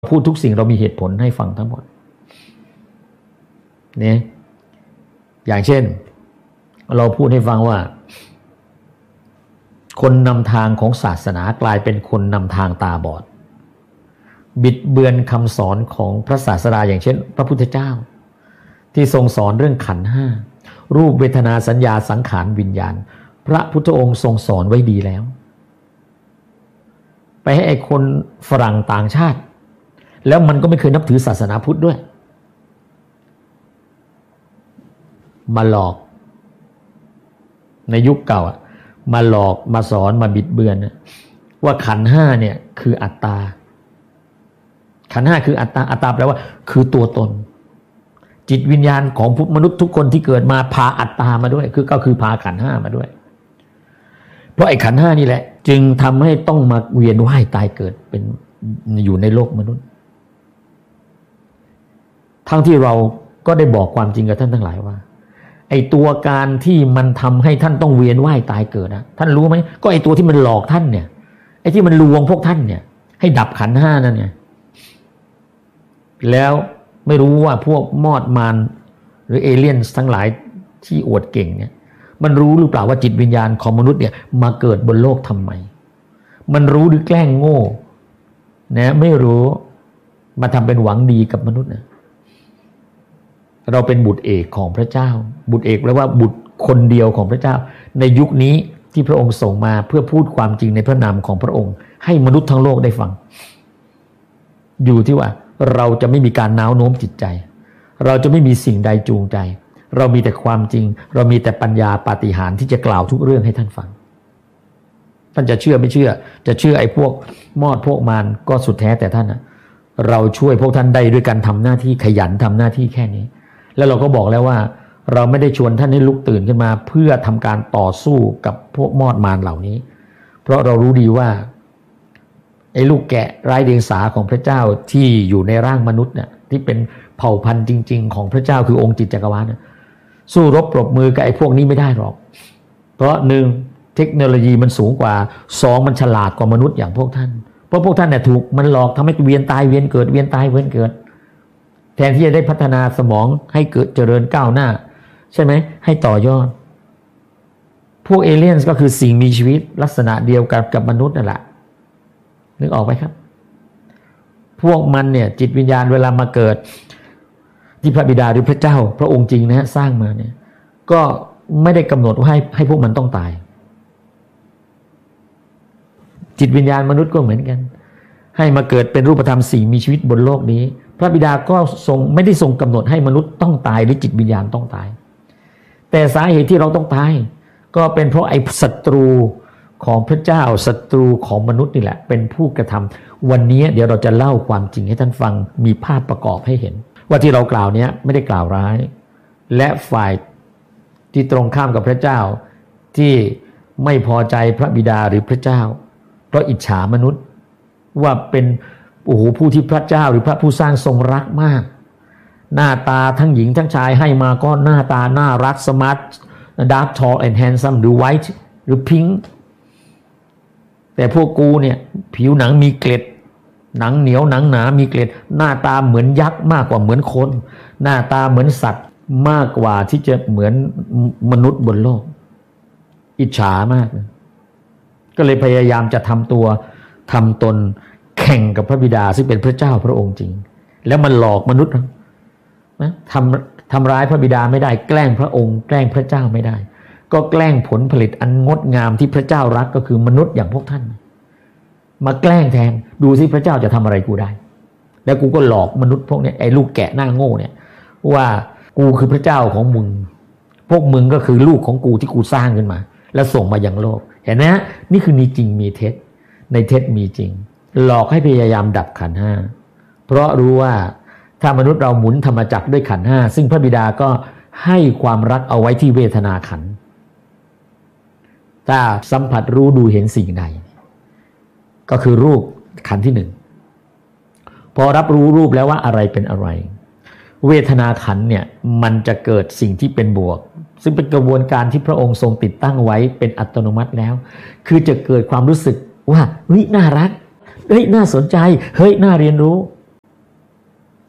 พูดทุกสิ่งเรามีเหตุผลให้ฟังทั้งหมดเนี่ยอย่างเช่นเราพูดให้ฟังว่าคนนำทางของศาสนากลายเป็นคนนำทางตาบอดบิดเบือนคำสอนของพระศาสดาอย่างเช่นพระพุทธเจ้าที่ทรงสอนเรื่องขันธ์ห้ารูปเวทนาสัญญาสังขารวิญญาณพระพุทธองค์ทรงสอนไว้ดีแล้วไปให้ไอ้คนฝรั่งต่างชาติแล้วมันก็ไม่เคยนับถือศาสนาพุทธด้วยมาหลอกในยุคเก่ามาหลอกมาสอนมาบิดเบือนว่าขันธ์ห้าเนี่ยคืออัตตาขันธ์ห้าคืออัตตาอัตตาแปลว่าคือตัวตนจิตวิญญาณของมนุษย์ทุกคนที่เกิดมาพาอัตตามาด้วยก็คือพาขันธ์ห้ามาด้วยเพราะไอ้ขันธ์ห้านี่แหละจึงทำให้ต้องมาเวียนว่ายตายเกิดเป็นอยู่ในโลกมนุษย์ทั้งที่เราก็ได้บอกความจริงกับท่านทั้งหลายว่าไอ้ตัวการที่มันทำให้ท่านต้องเวียนว่ายตายเกิดนะท่านรู้ไหมก็ไอ้ตัวที่มันหลอกท่านเนี่ยไอ้ที่มันลวงพวกท่านเนี่ยให้ดับขันธ์ห้านั่นไงแล้วไม่รู้ว่าพวกมอดมารหรือเอเลี่ยนทั้งหลายที่อวดเก่งเนี่ยมันรู้หรือเปล่าว่าจิตวิญญาณของมนุษย์เนี่ยมาเกิดบนโลกทำไมมันรู้หรือแกล้งโง่นะไม่รู้มาทำเป็นหวังดีกับมนุษย์นะเราเป็นบุตรเอกของพระเจ้าบุตรเอกแปลว่าบุตรคนเดียวของพระเจ้าในยุคนี้ที่พระองค์ส่งมาเพื่อพูดความจริงในพระนามของพระองค์ให้มนุษย์ทั้งโลกได้ฟังอยู่ที่ว่าเราจะไม่มีการน้าวโน้มจิตใจเราจะไม่มีสิ่งใดจูงใจเรามีแต่ความจริงเรามีแต่ปัญญาปาฏิหาริย์ที่จะกล่าวทุกเรื่องให้ท่านฟังท่านจะเชื่อไม่เชื่อจะเชื่อไอ้พวกมอดพวกมารก็สุดแท้แต่ท่านนะเราช่วยพวกท่านได้ด้วยการทำหน้าที่ขยันทำหน้าที่แค่นี้แล้วเราก็บอกแล้วว่าเราไม่ได้ชวนท่านให้ลุกตื่นขึ้นมาเพื่อทำการต่อสู้กับพวกมอดมารเหล่านี้เพราะเรารู้ดีว่าไอ้ลูกแกะไร้เดียงสาของพระเจ้าที่อยู่ในร่างมนุษย์เนี่ยที่เป็นเผ่าพันธุ์จริงๆของพระเจ้าคือองค์จิตจักรวาลเนี่ยสู้รบปรบมือกับไอ้พวกนี้ไม่ได้หรอกเพราะหนึ่งเทคโนโลยีมันสูงกว่าสองมันฉลาดกว่ามนุษย์อย่างพวกท่านเพราะพวกท่านเนี่ยถูกมันหลอกทำให้เวียนตายเวียนเกิดเวียนตายเวียนเกิดแทนที่จะได้พัฒนาสมองให้เกิดเจริญก้าวหน้าใช่ไหมให้ต่อยอดพวกเอเลี่ยนก็คือสิ่งมีชีวิตลักษณะเดียวกับมนุษย์นั่นแหละนึกออกไหมครับพวกมันเนี่ยจิตวิญญาณเวลามาเกิดที่พระบิดาหรือพระเจ้าพระองค์จริงนะฮะสร้างมาเนี่ยก็ไม่ได้กำหนดว่าให้พวกมันต้องตายจิตวิญญาณมนุษย์ก็เหมือนกันให้มาเกิดเป็นรูปธรรมสิ่งมีชีวิตบนโลกนี้พระบิดาก็ไม่ได้ทรงกำหนดให้มนุษย์ต้องตายหรือจิตวิญญาณต้องตายแต่สาเหตุที่เราต้องตายก็เป็นเพราะไอ้ศัตรูของพระเจ้าศัตรูของมนุษย์นี่แหละเป็นผู้กระทำวันนี้เดี๋ยวเราจะเล่าความจริงให้ท่านฟังมีภาพประกอบให้เห็นว่าที่เรากล่าวนี้ไม่ได้กล่าวร้ายและฝ่ายที่ตรงข้ามกับพระเจ้าที่ไม่พอใจพระบิดาหรือพระเจ้าเพราะอิจฉามนุษย์ว่าเป็นผู้ที่พระเจ้าหรือพระผู้สร้างทรงรักมากหน้าตาทั้งหญิงทั้งชายให้มาก็หน้าตาน่ารักสมาร์ทดาร์กทอลแอนด์แฮนซัมหรือไวท์หรือพิงค์แต่พวกกูเนี่ยผิวหนังมีเกล็ดหนังเหนียวหนังหนามีเกล็ดหน้าตาเหมือนยักษ์มากกว่าเหมือนคนหน้าตาเหมือนสัตว์มากกว่าที่จะเหมือนมนุษย์บนโลกอิจฉามากก็เลยพยายามจะทำตนแข่งกับพระบิดาซึ่งเป็นพระเจ้าพระองค์จริงแล้วมันหลอกมนุษย์นะทำร้ายพระบิดาไม่ได้แกล้งพระองค์แกล้งพระเจ้าไม่ได้ก็แกล้งผลผลิตอันงดงามที่พระเจ้ารักก็คือมนุษย์อย่างพวกท่านมาแกล้งแทนดูสิพระเจ้าจะทำอะไรกูได้แล้วกูก็หลอกมนุษย์พวกนี้ไอ้ลูกแกะหน้าโง่เนี่ยว่ากูคือพระเจ้าของมึงพวกมึงก็คือลูกของกูที่กูสร้างขึ้นมาแล้วส่งมายังโลกเห็นไหมฮะนี่คือมีจริงมีเท็จในเท็จมีจริงหลอกให้พยายามดับขันธ์ห้าเพราะรู้ว่าถ้ามนุษย์เราหมุนธรรมจักรด้วยขันธ์ห้าซึ่งพระบิดาก็ให้ความรักเอาไว้ที่เวทนาขันธ์ถ้าสัมผัสรู้ดูเห็นสิ่งใดก็คือรูปขันธ์ที่หนึ่งพอรับรู้รูปแล้วว่าอะไรเป็นอะไรเวทนาขันธ์เนี่ยมันจะเกิดสิ่งที่เป็นบวกซึ่งเป็นกระบวนการที่พระองค์ทรงติดตั้งไว้เป็นอัตโนมัติแล้วคือจะเกิดความรู้สึกว่าเฮ้ยน่ารักเฮ้ยน่าสนใจเฮ้ยน่าเรียนรู้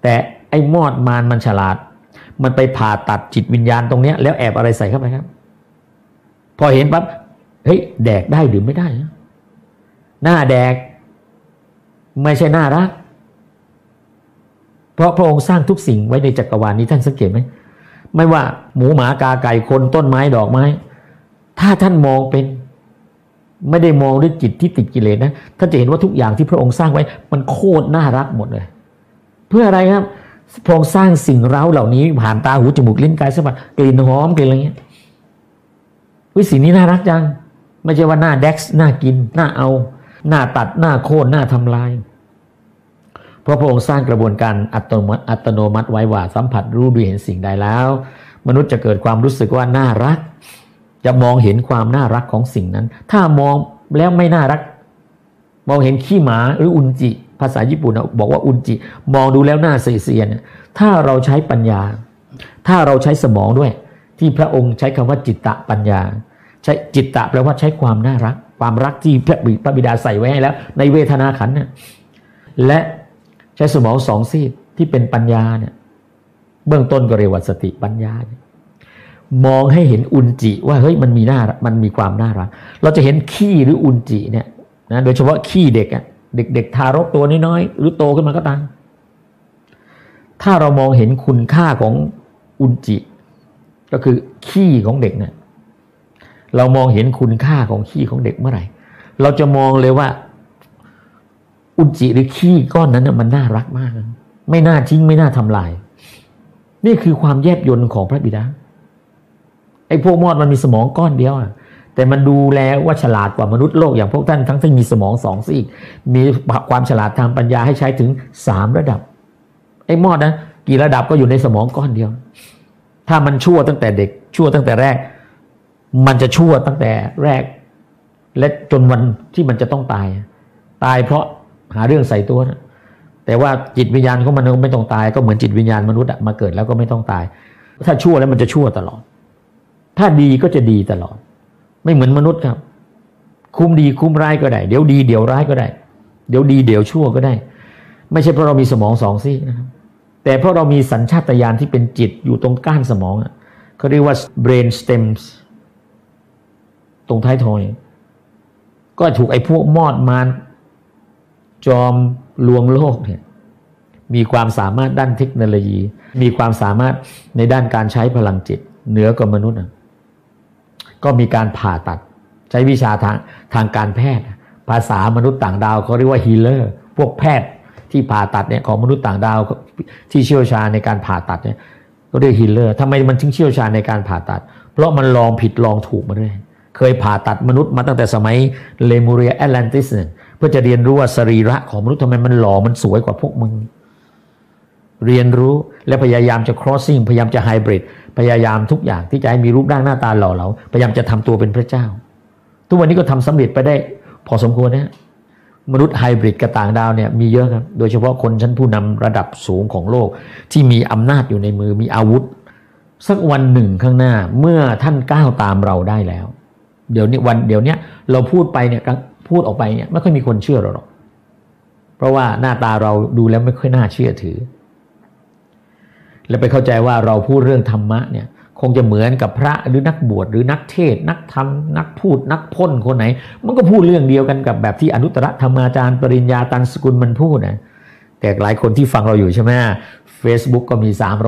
แต่ไอ้มอดมารมันฉลาดมันไปผ่าตัดจิตวิญญาณตรงเนี้ยแล้วแอบอะไรใส่เข้าไปครับพอเห็นปั๊บเฮ้ยแดกได้หรือไม่ได้นะหน้าแดกไม่ใช่น่ารักเพราะพระองค์สร้างทุกสิ่งไว้ในจักรวาลนี้ท่านสังเกตไหมไม่ว่าหมูหมากาไก่คนต้นไม้ดอกไม้ถ้าท่านมองเป็นไม่ได้มองด้วยจิตที่ติดกิเลสนะท่านจะเห็นว่าทุกอย่างที่พระองค์สร้างไว้มันโคตรน่ารักหมดเลยเพื่ออะไรครับพระองค์สร้างสิ่งเร้าเหล่านี้ผ่านตาหูจมูกลิ้นกายสัมผัสกลิ่นหอมกลิ่นอะไรเงี้ยสิ่งนี้น่ารักจังไม่ใช่ว่าหน้าแดกซ์น่ากินน่าเอาหน้าตัดหน้าโค่นหน้าทำลายเพราะพระองค์สร้างกระบวนการอัตโนมัติไว้ว่าสัมผัสรู้ดูเห็นสิ่งใดแล้วมนุษย์จะเกิดความรู้สึกว่าน่ารักจะมองเห็นความน่ารักของสิ่งนั้นถ้ามองแล้วไม่น่ารักมองเห็นขี้หมาหรืออุนจิภาษาญี่ปุ่นบอกว่าอุนจิมองดูแล้วน่าเสียดถ้าเราใช้ปัญญาถ้าเราใช้สมองด้วยที่พระองค์ใช้คำว่าจิตตะปัญญาใช้จิตตะแปลว่าใช้ความน่ารักความรักที่พระบิดาใส่ไว้ให้แล้วในเวทนาขันธ์เนี่ยและใช้สมองสองซีกที่เป็นปัญญาเนี่ยเบื้องต้นก็เรียกว่าสติปัญญามองให้เห็นอุนจิว่าเฮ้ยมันมีความน่ารักเราจะเห็นขี้หรืออุนจิเนี่ยนะโดยเฉพาะขี้เด็กอ่ะเด็กทารกตัวน้อยๆหรือโตขึ้นมาก็ตามถ้าเรามองเห็นคุณค่าของอุนจิก็คือขี้ของเด็กเนี่ยเรามองเห็นคุณค่าของขี้ของเด็กเมื่อไหร่เราจะมองเลยว่าอุจจิหรือขี้ก้อนนั้นมันน่ารักมากไม่น่าทิ้งไม่น่าทำลายนี่คือความแยบยลของพระบิดาไอ้พวกมอดมันมีสมองก้อนเดียวแต่มันดูแลว่าฉลาดกว่ามนุษย์โลกอย่างพวกท่านทั้งที่มีสมองสองซีกมีความฉลาดทางปัญญาให้ใช้ถึง3ระดับไอ้มอดนะกี่ระดับก็อยู่ในสมองก้อนเดียวถ้ามันชั่วตั้งแต่เด็กชั่วตั้งแต่แรกมันจะชั่วตั้งแต่แรกและจนวันที่มันจะต้องตายเพราะหาเรื่องใส่ตัวนะแต่ว่าจิตวิญญาณของมันไม่ต้องตายก็เหมือนจิตวิญญาณมนุษย์มาเกิดแล้วก็ไม่ต้องตายถ้าชั่วแล้วมันจะชั่วตลอดถ้าดีก็จะดีตลอดไม่เหมือนมนุษย์ครับคุ้มดีคุ้มร้ายก็ได้เดี๋ยวดีเดี๋ยวร้ายก็ได้เดี๋ยวดีเดี๋ยวชั่วก็ได้ไม่ใช่เพราะเรามีสมองสองซีกนะครับแต่เพราะเรามีสัญชาตญาณที่เป็นจิตอยู่ตรงก้านสมองเขาเรียกว่า brain stems ตรงท้ายทอยก็ถูกไอ้พวกมอดมารจอมลวงโลกเนี่ยมีความสามารถด้านเทคโนโลยีมีความสามารถในด้านการใช้พลังจิตเหนือกว่ามนุษย์ก็มีการผ่าตัดใช้วิชาทางการแพทย์ภาษามนุษย์ต่างดาวเขาเรียกว่าฮีลเลอร์พวกแพทย์ที่ผ่าตัดเนี่ยของมนุษย์ต่างดาวที่เชี่ยวชาญในการผ่าตัดเนี่ยก็เรียกฮีลเลอร์ทำไมมันถึงเชี่ยวชาญในการผ่าตัดเพราะมันลองผิดลองถูกมาด้วยเคยผ่าตัดมนุษย์มาตั้งแต่สมัยเลมูเรียแอตแลนติสเพื่อจะเรียนรู้ว่าสรีระของมนุษย์ทำไมมันหล่อมันสวยกว่าพวกมึงเรียนรู้และพยายามจะ crossing พยายามจะ hybrid พยายามทุกอย่างที่จะให้มีรูปร่างหน้าตาหล่อเหลาพยายามจะทำตัวเป็นพระเจ้าทุกวันนี้ก็ทำสำเร็จไปได้พอสมควรนะมนุษย์ไฮบริดกับต่างดาวเนี่ยมีเยอะครับโดยเฉพาะคนชั้นผู้นำระดับสูงของโลกที่มีอำนาจอยู่ในมือมีอาวุธสักวันหนึ่งข้างหน้าเมื่อท่านก้าวตามเราได้แล้วเดี๋ยวนี้เราพูดไปเนี่ยพูดออกไปเนี่ยไม่ค่อยมีคนเชื่อเราหรอกเพราะว่าหน้าตาเราดูแล้วไม่ค่อยน่าเชื่อถือและไปเข้าใจว่าเราพูดเรื่องธรรมะเนี่ยคงจะเหมือนกับพระหรือนักบวชหรือนักเทศนักธรรมนักพูดนักพ่นคนไหนมันก็พูดเรื่องเดียวกันกับแบบที่อนุตตรธรรมาจารย์ปริญญาตันสกุลมันพูดนะแต่หลายคนที่ฟังเราอยู่ใช่ไหม Facebook ก็มี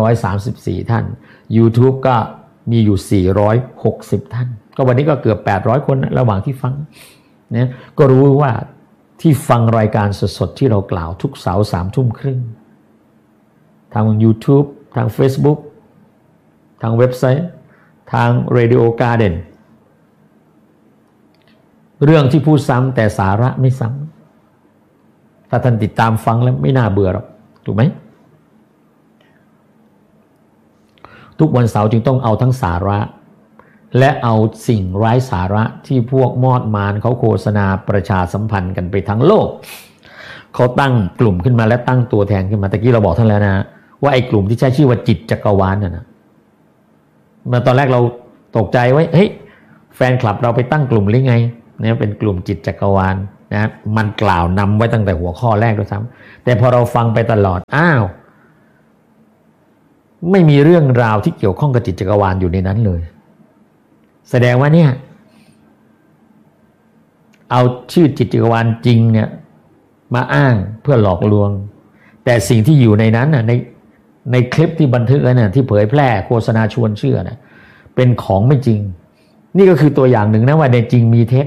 334ท่าน YouTube ก็มีอยู่460ท่านก็วันนี้ก็เกือบ800คนระหว่างที่ฟังนะก็รู้ว่าที่ฟังรายการสดๆที่เรากล่าวทุกเสาร์3 ทุ่มครึ่งทาง YouTube ทาง Facebook ทางเว็บไซต์ทาง Radio Garden เรื่องที่พูดซ้ำแต่สาระไม่ซ้ำถ้าท่านติดตามฟังแล้วไม่น่าเบื่อหรอกถูกไหมทุกวันเสาร์จึงต้องเอาทั้งสาระและเอาสิ่งไร้สาระที่พวกมอดมารเขาโฆษณาประชาสัมพันธ์กันไปทั้งโลกเขาตั้งกลุ่มขึ้นมาและตั้งตัวแทนขึ้นมาตะกี้เราบอกท่านแล้วนะว่าไอ้กลุ่มที่ใช้ชื่อว่าจิตจักรวาลนะเมื่อตอนแรกเราตกใจไว้เฮ้ยแฟนคลับเราไปตั้งกลุ่มหรือไงเนี่ยเป็นกลุ่มจิตจักรวาลนะมันกล่าวนำไว้ตั้งแต่หัวข้อแรกด้วยซ้ำแต่พอเราฟังไปตลอดอ้าวไม่มีเรื่องราวที่เกี่ยวข้องกับจิตจักรวาลอยู่ในนั้นเลยแสดงว่าเนี่ยเอาชื่อจิตจักรวาลจริงเนี่ยมาอ้างเพื่อหลอกลวงแต่สิ่งที่อยู่ในนั้นน่ะในคลิปที่บันทึกไว้น่ะที่เผยแพร่โฆษณาชวนเชื่อน่ะเป็นของไม่จริงนี่ก็คือตัวอย่างหนึ่งนะว่าในจริงมีเท็จ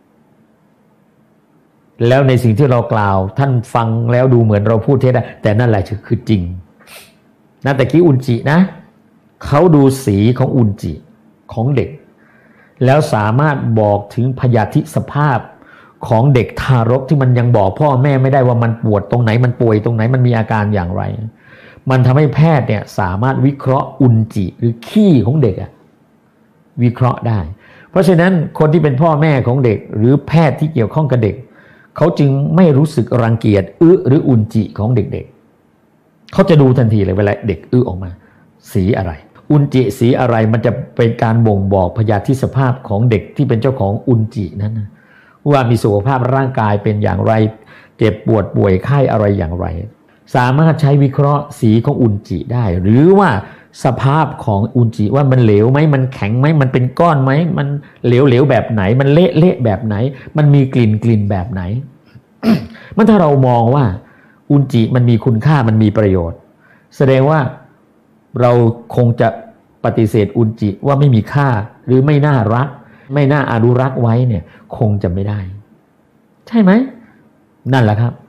แล้วในสิ่งที่เรากล่าวท่านฟังแล้วดูเหมือนเราพูดเท็จแต่นั่นแหละคือจริงนะแต่กี้อุนจินะเขาดูสีของอุนจิของเด็กแล้วสามารถบอกถึงพยาธิสภาพของเด็กทารกที่มันยังบอกพ่อแม่ไม่ได้ว่ามันปวดตรงไหนมันป่วยตรงไหนมันมีอาการอย่างไรมันทำให้แพทย์เนี่ยสามารถวิเคราะห์อุนจิหรือขี้ของเด็กวิเคราะห์ได้เพราะฉะนั้นคนที่เป็นพ่อแม่ของเด็กหรือแพทย์ที่เกี่ยวข้องกับเด็กเขาจึงไม่รู้สึกรังเกียจหรืออุนจิของเด็กๆเขาจะดูทันทีเลยเวลาเด็กออกมาสีอะไรอุนจิสีอะไรมันจะเป็นการบ่งบอกพยาธิสภาพของเด็กที่เป็นเจ้าของอุนจินั้นนะว่ามีสุขภาพร่างกายเป็นอย่างไรเจ็บปวดป่วยไข้อะไรอย่างไรสามารถใช้วิเคราะห์สีของอุนจิได้หรือว่าสภาพของอุนจิว่ามันเหลวไหมมันแข็งไหมมันเป็นก้อนไหมมันเหลวแบบไหนมันเละแบบไหนมันมีกลิ่นแบบไหน มันถ้าเรามองว่าอุนจิมันมีคุณค่ามันมีประโยชน์แสดงว่าเราคงจะปฏิเสธอุนจิว่าไม่มีค่าหรือไม่น่ารักไม่น่าอนุรักษ์ไว้เนี่ยคงจะไม่ได้ใช่ไหมนั่นแหละครับ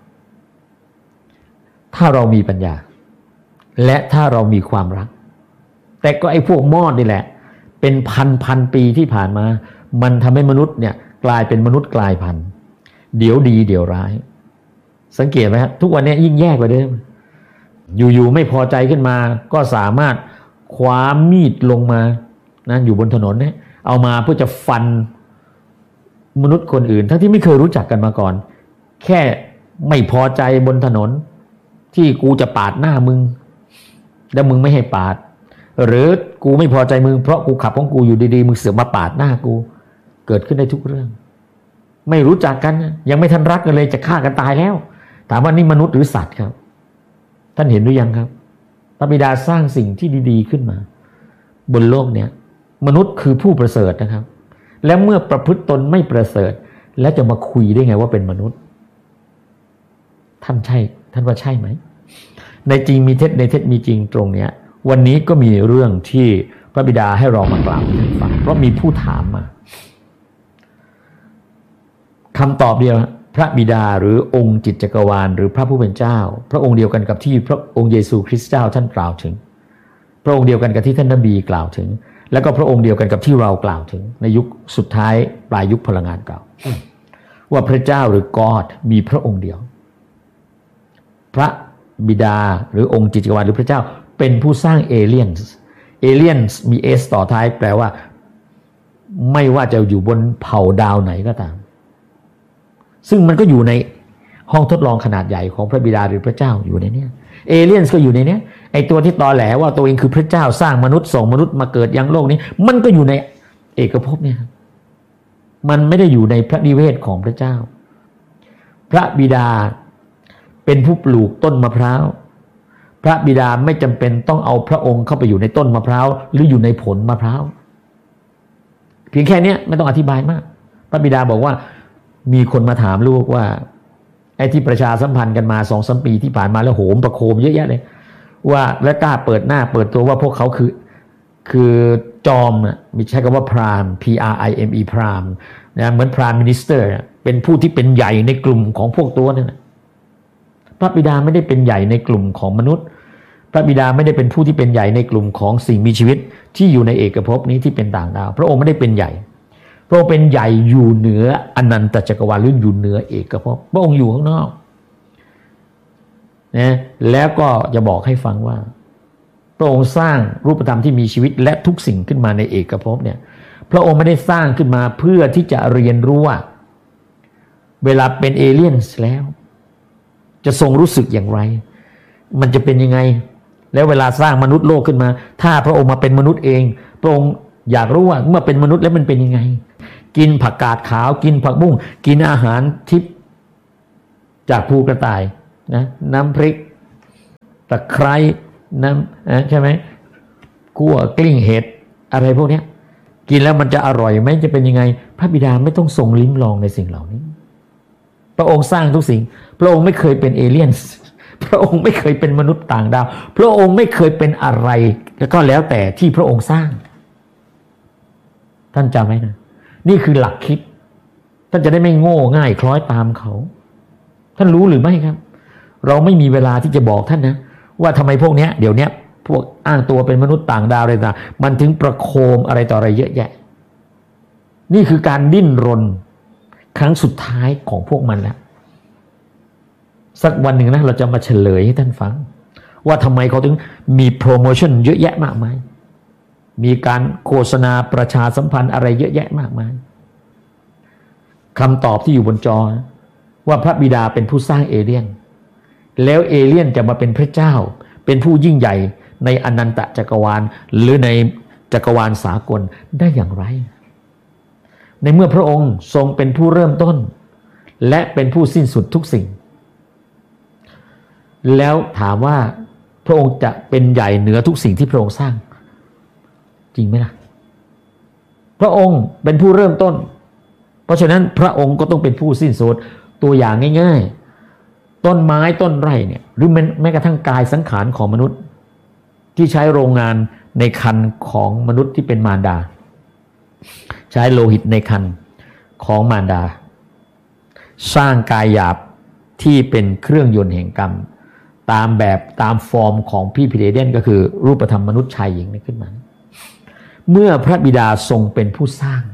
ถ้าเรามีปัญญาและถ้าเรามีความรักแต่ก็ไอ้พวกมอดนี่แหละเป็นพันปีที่ผ่านมามันทำให้มนุษย์เนี่ยกลายเป็นมนุษย์กลายพันธุ์เดี๋ยวดีเดี๋ยวร้ายสังเกตไหมครับทุกวันนี้ยิ่งแย่กว่าเดิมอยู่ๆไม่พอใจขึ้นมาก็สามารถคว้ามีดลงมานะอยู่บนถนนเนี่ยเอามาเพื่อจะฟันมนุษย์คนอื่นทั้งที่ไม่เคยรู้จักกันมาก่อนแค่ไม่พอใจบนถนนที่กูจะปาดหน้ามึงแล้วมึงไม่ให้ปาดหรือกูไม่พอใจมึงเพราะกูขับของกูอยู่ดีๆมึงเสือกมาปาดหน้ากูเกิดขึ้นได้ทุกเรื่องไม่รู้จักกันยังไม่ทันรักกันเลยจะฆ่ากันตายแล้วถามว่านี่มนุษย์หรือสัตว์ครับท่านเห็นหรือยังครับพระบิดาสร้างสิ่งที่ดีๆขึ้นมาบนโลกเนี้ยมนุษย์คือผู้ประเสริฐนะครับและเมื่อประพฤติตนไม่ประเสริฐแล้วจะมาคุยได้ไงว่าเป็นมนุษย์ท่านว่าใช่ไหมในจริงมีเท็จในเท็จมีจริงตรงเนี้ยวันนี้ก็มีเรื่องที่พระบิดาให้เรามากล่าวให้ฟังเพราะมีผู้ถามมาคำตอบเดียวพระบิดาหรือองค์จิตจักรวาลหรือพระผู้เป็นเจ้าพระองค์เดียวกันกับที่พระองค์เยซูคริสต์เจ้าท่านกล่าวถึงพระองค์เดียวกันกับที่ท่านนบีกล่าวถึงแล้วก็พระองค์เดียวกันกับที่เรากล่าวถึงในยุคสุดท้ายปลายยุคพลังงานเก่าว่าพระเจ้าหรือ God มีพระองค์เดียวพระบิดาหรือองค์จิตจักรวาลหรือพระเจ้าเป็นผู้สร้างเอเลียนมีเอสต่อท้ายแปลว่าไม่ว่าจะอยู่บนเผ่าดาวไหนก็ตามซึ่งมันก็อยู่ในห้องทดลองขนาดใหญ่ของพระบิดาหรือพระเจ้าอยู่ในนี้เอเลียนก็อยู่ในนี้ไอตัวที่ตอแหลว่าตัวเองคือพระเจ้าสร้างมนุษย์ส่งมนุษย์มาเกิดยังโลกนี้มันก็อยู่ในเอกภพเนี่ยมันไม่ได้อยู่ในพระนิเวศของพระเจ้าพระบิดาเป็นผู้ปลูกต้นมะพร้าวพระบิดาไม่จำเป็นต้องเอาพระองค์เข้าไปอยู่ในต้นมะพร้าวหรืออยู่ในผลมะพร้าวเพียงแค่นี้ไม่ต้องอธิบายมากพระบิดาบอกว่ามีคนมาถามลูกว่าไอ้ที่ประชาสัมพันธ์กันมา 2-3 ปีที่ผ่านมาแล้วโหมประโคมเยอะแยะเลยว่าและกล้าเปิดหน้าเปิดตัวว่าพวกเขาคือจอมมีใช้คำว่าพราม PRIME พรามนะเหมือนพรามมินิสเตอร์เป็นผู้ที่เป็นใหญ่ในกลุ่มของพวกตัวนั่นนะพระบิดาไม่ได้เป็นใหญ่ในกลุ่มของมนุษย์พระบิดาไม่ได้เป็นผู้ที่เป็นใหญ่ในกลุ่มของสิ่งมีชีวิตที่อยู่ในเอกภพนี้ที่เป็นต่างดาวพระองค์ไม่ได้เป็นใหญ่พระองค์เป็นใหญ่อยู่เหนืออนันตจักรวาลหรืออยู่เหนือเอกภพพระองค์อยู่ข้างนอกนะแล้วก็จะบอกให้ฟังว่าพระองค์สร้างรูปธรรมที่มีชีวิตและทุกสิ่งขึ้นมาในเอกภพเนี่ยพระองค์ไม่ได้สร้างขึ้นมาเพื่อที่จะเรียนรู้ว่าเวลาเป็นเอเลี่ยนแล้วจะทรงรู้สึกอย่างไรมันจะเป็นยังไงแล้วเวลาสร้างมนุษย์โลกขึ้นมาถ้าพระองค์มาเป็นมนุษย์เองพระองค์อยากรู้ว่าเมื่อเป็นมนุษย์แล้วมันเป็นยังไงกินผักกาดขาวกินผักบุ้งกินอาหารทิพย์จากภูกระต่ายนะน้ำพริกตะไคร้น้ำใช่ไหมคั่วกลิ้งเห็ดอะไรพวกนี้กินแล้วมันจะอร่อยไหมจะเป็นยังไงพระบิดาไม่ต้องทรงลิ้มลองในสิ่งเหล่านี้พระองค์สร้างทุกสิ่งพระองค์ไม่เคยเป็นเอเลี่ยนพระองค์ไม่เคยเป็นมนุษย์ต่างดาวพระองค์ไม่เคยเป็นอะไรก็แล้วแต่ที่พระองค์สร้างท่านจำไว้นะนี่คือหลักคิดท่านจะได้ไม่โง่ง่ายคล้อยตามเขาท่านรู้หรือไม่ครับเราไม่มีเวลาที่จะบอกท่านนะว่าทำไมพวกเนี้ยเดี๋ยวเนี้ยพวกอ้างตัวเป็นมนุษย์ต่างดาวอะไรต่างมันถึงประโคมอะไรต่ออะไรเยอะแยะนี่คือการดิ้นรนครั้งสุดท้ายของพวกมันแล้วสักวันหนึ่งนะเราจะมาเฉลยให้ท่านฟังว่าทำไมเขาถึงมีโปรโมชั่นเยอะแยะมากมายมีการโฆษณาประชาสัมพันธ์อะไรเยอะแยะมากมายคำตอบที่อยู่บนจอว่าพระบิดาเป็นผู้สร้างเอเลี่ยนแล้วเอเลี่ยนจะมาเป็นพระเจ้าเป็นผู้ยิ่งใหญ่ในอนันตจักรวาลหรือในจักรวาลสากลได้อย่างไรในเมื่อพระองค์ทรงเป็นผู้เริ่มต้นและเป็นผู้สิ้นสุดทุกสิ่งแล้วถามว่าพระองค์จะเป็นใหญ่เหนือทุกสิ่งที่พระองค์สร้างจริงไหมล่ะพระองค์เป็นผู้เริ่มต้นเพราะฉะนั้นพระองค์ก็ต้องเป็นผู้สิ้นสุดตัวอย่างง่ายๆต้นไม้ต้นไร่เนี่ยหรือแม้กระทั่งกายสังขารของมนุษย์ที่ใช้โรงงานในครรภ์ของมนุษย์ที่เป็นมารดาใช้โลหิตในครรภ์ของมารดาสร้างกายหยาบที่เป็นเครื่องยนต์แห่งกรรมตามแบบตามฟอร์มของพี่พิเรเดนก็คือรูปธรรมมนุษย์ชายหญิงนี้ขึ้นมาเมื่อพระบิดาทรงเป็นผู้สร้าง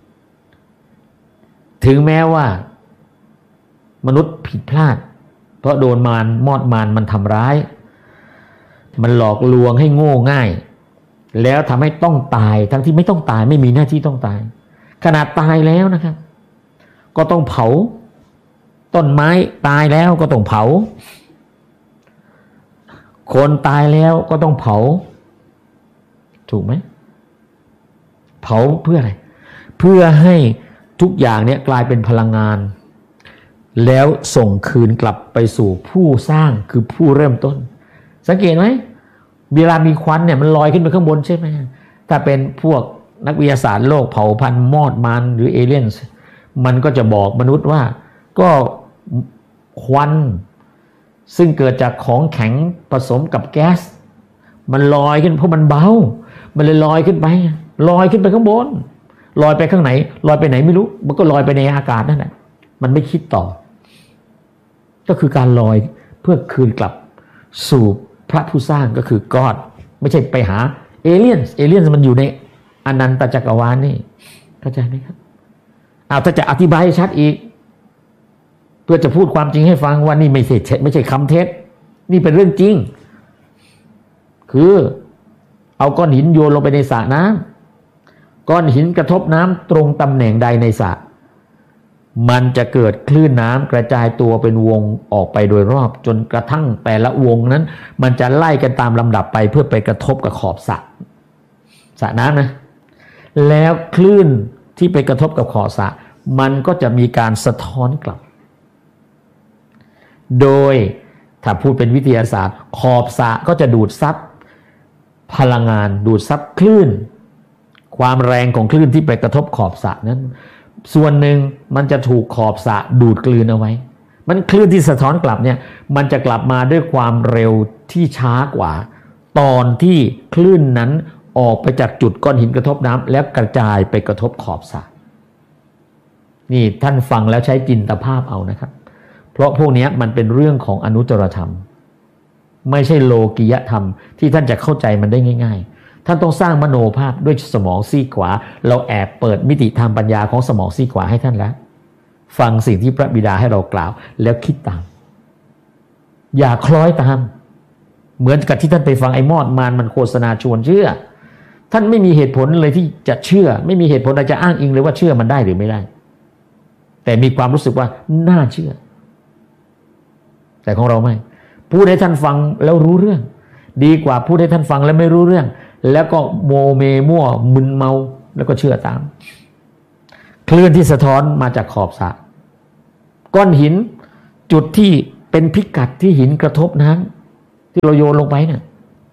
ถึงแม้ว่ามนุษย์ผิดพลาดเพราะโดนมอดมารมันทำร้ายมันหลอกลวงให้โง่ง่ายแล้วทำให้ต้องตายทั้งที่ไม่ต้องตายไม่มีหน้าที่ต้องตายขนาดตายแล้วนะครับก็ต้องเผาต้นไม้ตายแล้วก็ต้องเผาคนตายแล้วก็ต้องเผาถูกไหมเผาเพื่ออะไรเพื่อให้ทุกอย่างเนี่ยกลายเป็นพลังงานแล้วส่งคืนกลับไปสู่ผู้สร้างคือผู้เริ่มต้นสังเกตไหมเวลามีควันเนี่ยมันลอยขึ้นไปข้างบนใช่ไหมถ้าเป็นพวกนักวิทยาศาสตร์โลกเผ่าพันธุ์มอดมารหรือเอเลี่ยนมันก็จะบอกมนุษย์ว่าก็ควันซึ่งเกิดจากของแข็งผสมกับแก๊สมันลอยขึ้นเพราะมันเบามันเลยลอยขึ้นไปข้างบนลอยไปข้างไหนลอยไปไหนไม่รู้มันก็ลอยไปในอากาศนั่นแหละมันไม่คิดต่อก็คือการลอยเพื่อคืนกลับสู่พระผู้สร้างก็คือกอดไม่ใช่ไปหาเอเลี่ยนมันอยู่ในอนันตจักรวาลนี่เข้าใจไหมครับถ้าจะอธิบายให้ชัดอีกเพื่อจะพูดความจริงให้ฟังว่านี่ไม่ใช่คำเท็จนี่เป็นเรื่องจริงคือเอาก้อนหินโยนลงไปในสระน้ำก้อนหินกระทบน้ำตรงตำแหน่งใดในสระมันจะเกิดคลื่นน้ำกระจายตัวเป็นวงออกไปโดยรอบจนกระทั่งแต่ละวงนั้นมันจะไล่กันตามลำดับไปเพื่อไปกระทบกับขอบสระน้ำนะแล้วคลื่นที่ไปกระทบกับขอบสระมันก็จะมีการสะท้อนกลับโดยถ้าพูดเป็นวิทยาศาสตร์ขอบสระก็จะดูดซับพลังงานดูดซับคลื่นความแรงของคลื่นที่ไปกระทบขอบสระนั้นส่วนหนึ่งมันจะถูกขอบสระดูดกลืนเอาไว้มันคลื่นที่สะท้อนกลับเนี่ยมันจะกลับมาด้วยความเร็วที่ช้ากว่าตอนที่คลื่นนั้นออกไปจากจุดก้อนหินกระทบน้ำแล้วกระจายไปกระทบขอบสระนี่ท่านฟังแล้วใช้จินตภาพเอานะครับเพราะพวกนี้มันเป็นเรื่องของอนุตตรธรรมไม่ใช่โลกิยธรรมที่ท่านจะเข้าใจมันได้ง่ายๆท่านต้องสร้างมโนภาพด้วยสมองซีกขวาเราแอบเปิดมิติทางปัญญาของสมองซีกขวาให้ท่านแล้วฟังสิ่งที่พระบิดาให้เรากล่าวแล้วคิดตามอย่าคล้อยตามเหมือนกับที่ท่านไปฟังไอ้มอดมารมันโฆษณาชวนเชื่อท่านไม่มีเหตุผลเลยที่จะเชื่อไม่มีเหตุผลอะไรจะอ้างอิงเลยว่าเชื่อมันได้หรือไม่ได้แต่มีความรู้สึกว่าน่าเชื่อแต่ของเราไม่พูดให้ท่านฟังแล้วรู้เรื่องดีกว่าพูดให้ท่านฟังแล้วไม่รู้เรื่องแล้วก็โมเมมั่วมึนเมาแล้วก็เชื่อตามคลื่นที่สะท้อนมาจากขอบสระก้อนหินจุดที่เป็นพิกัดที่หินกระทบน้ำที่เราโยนลงไปเนี่ย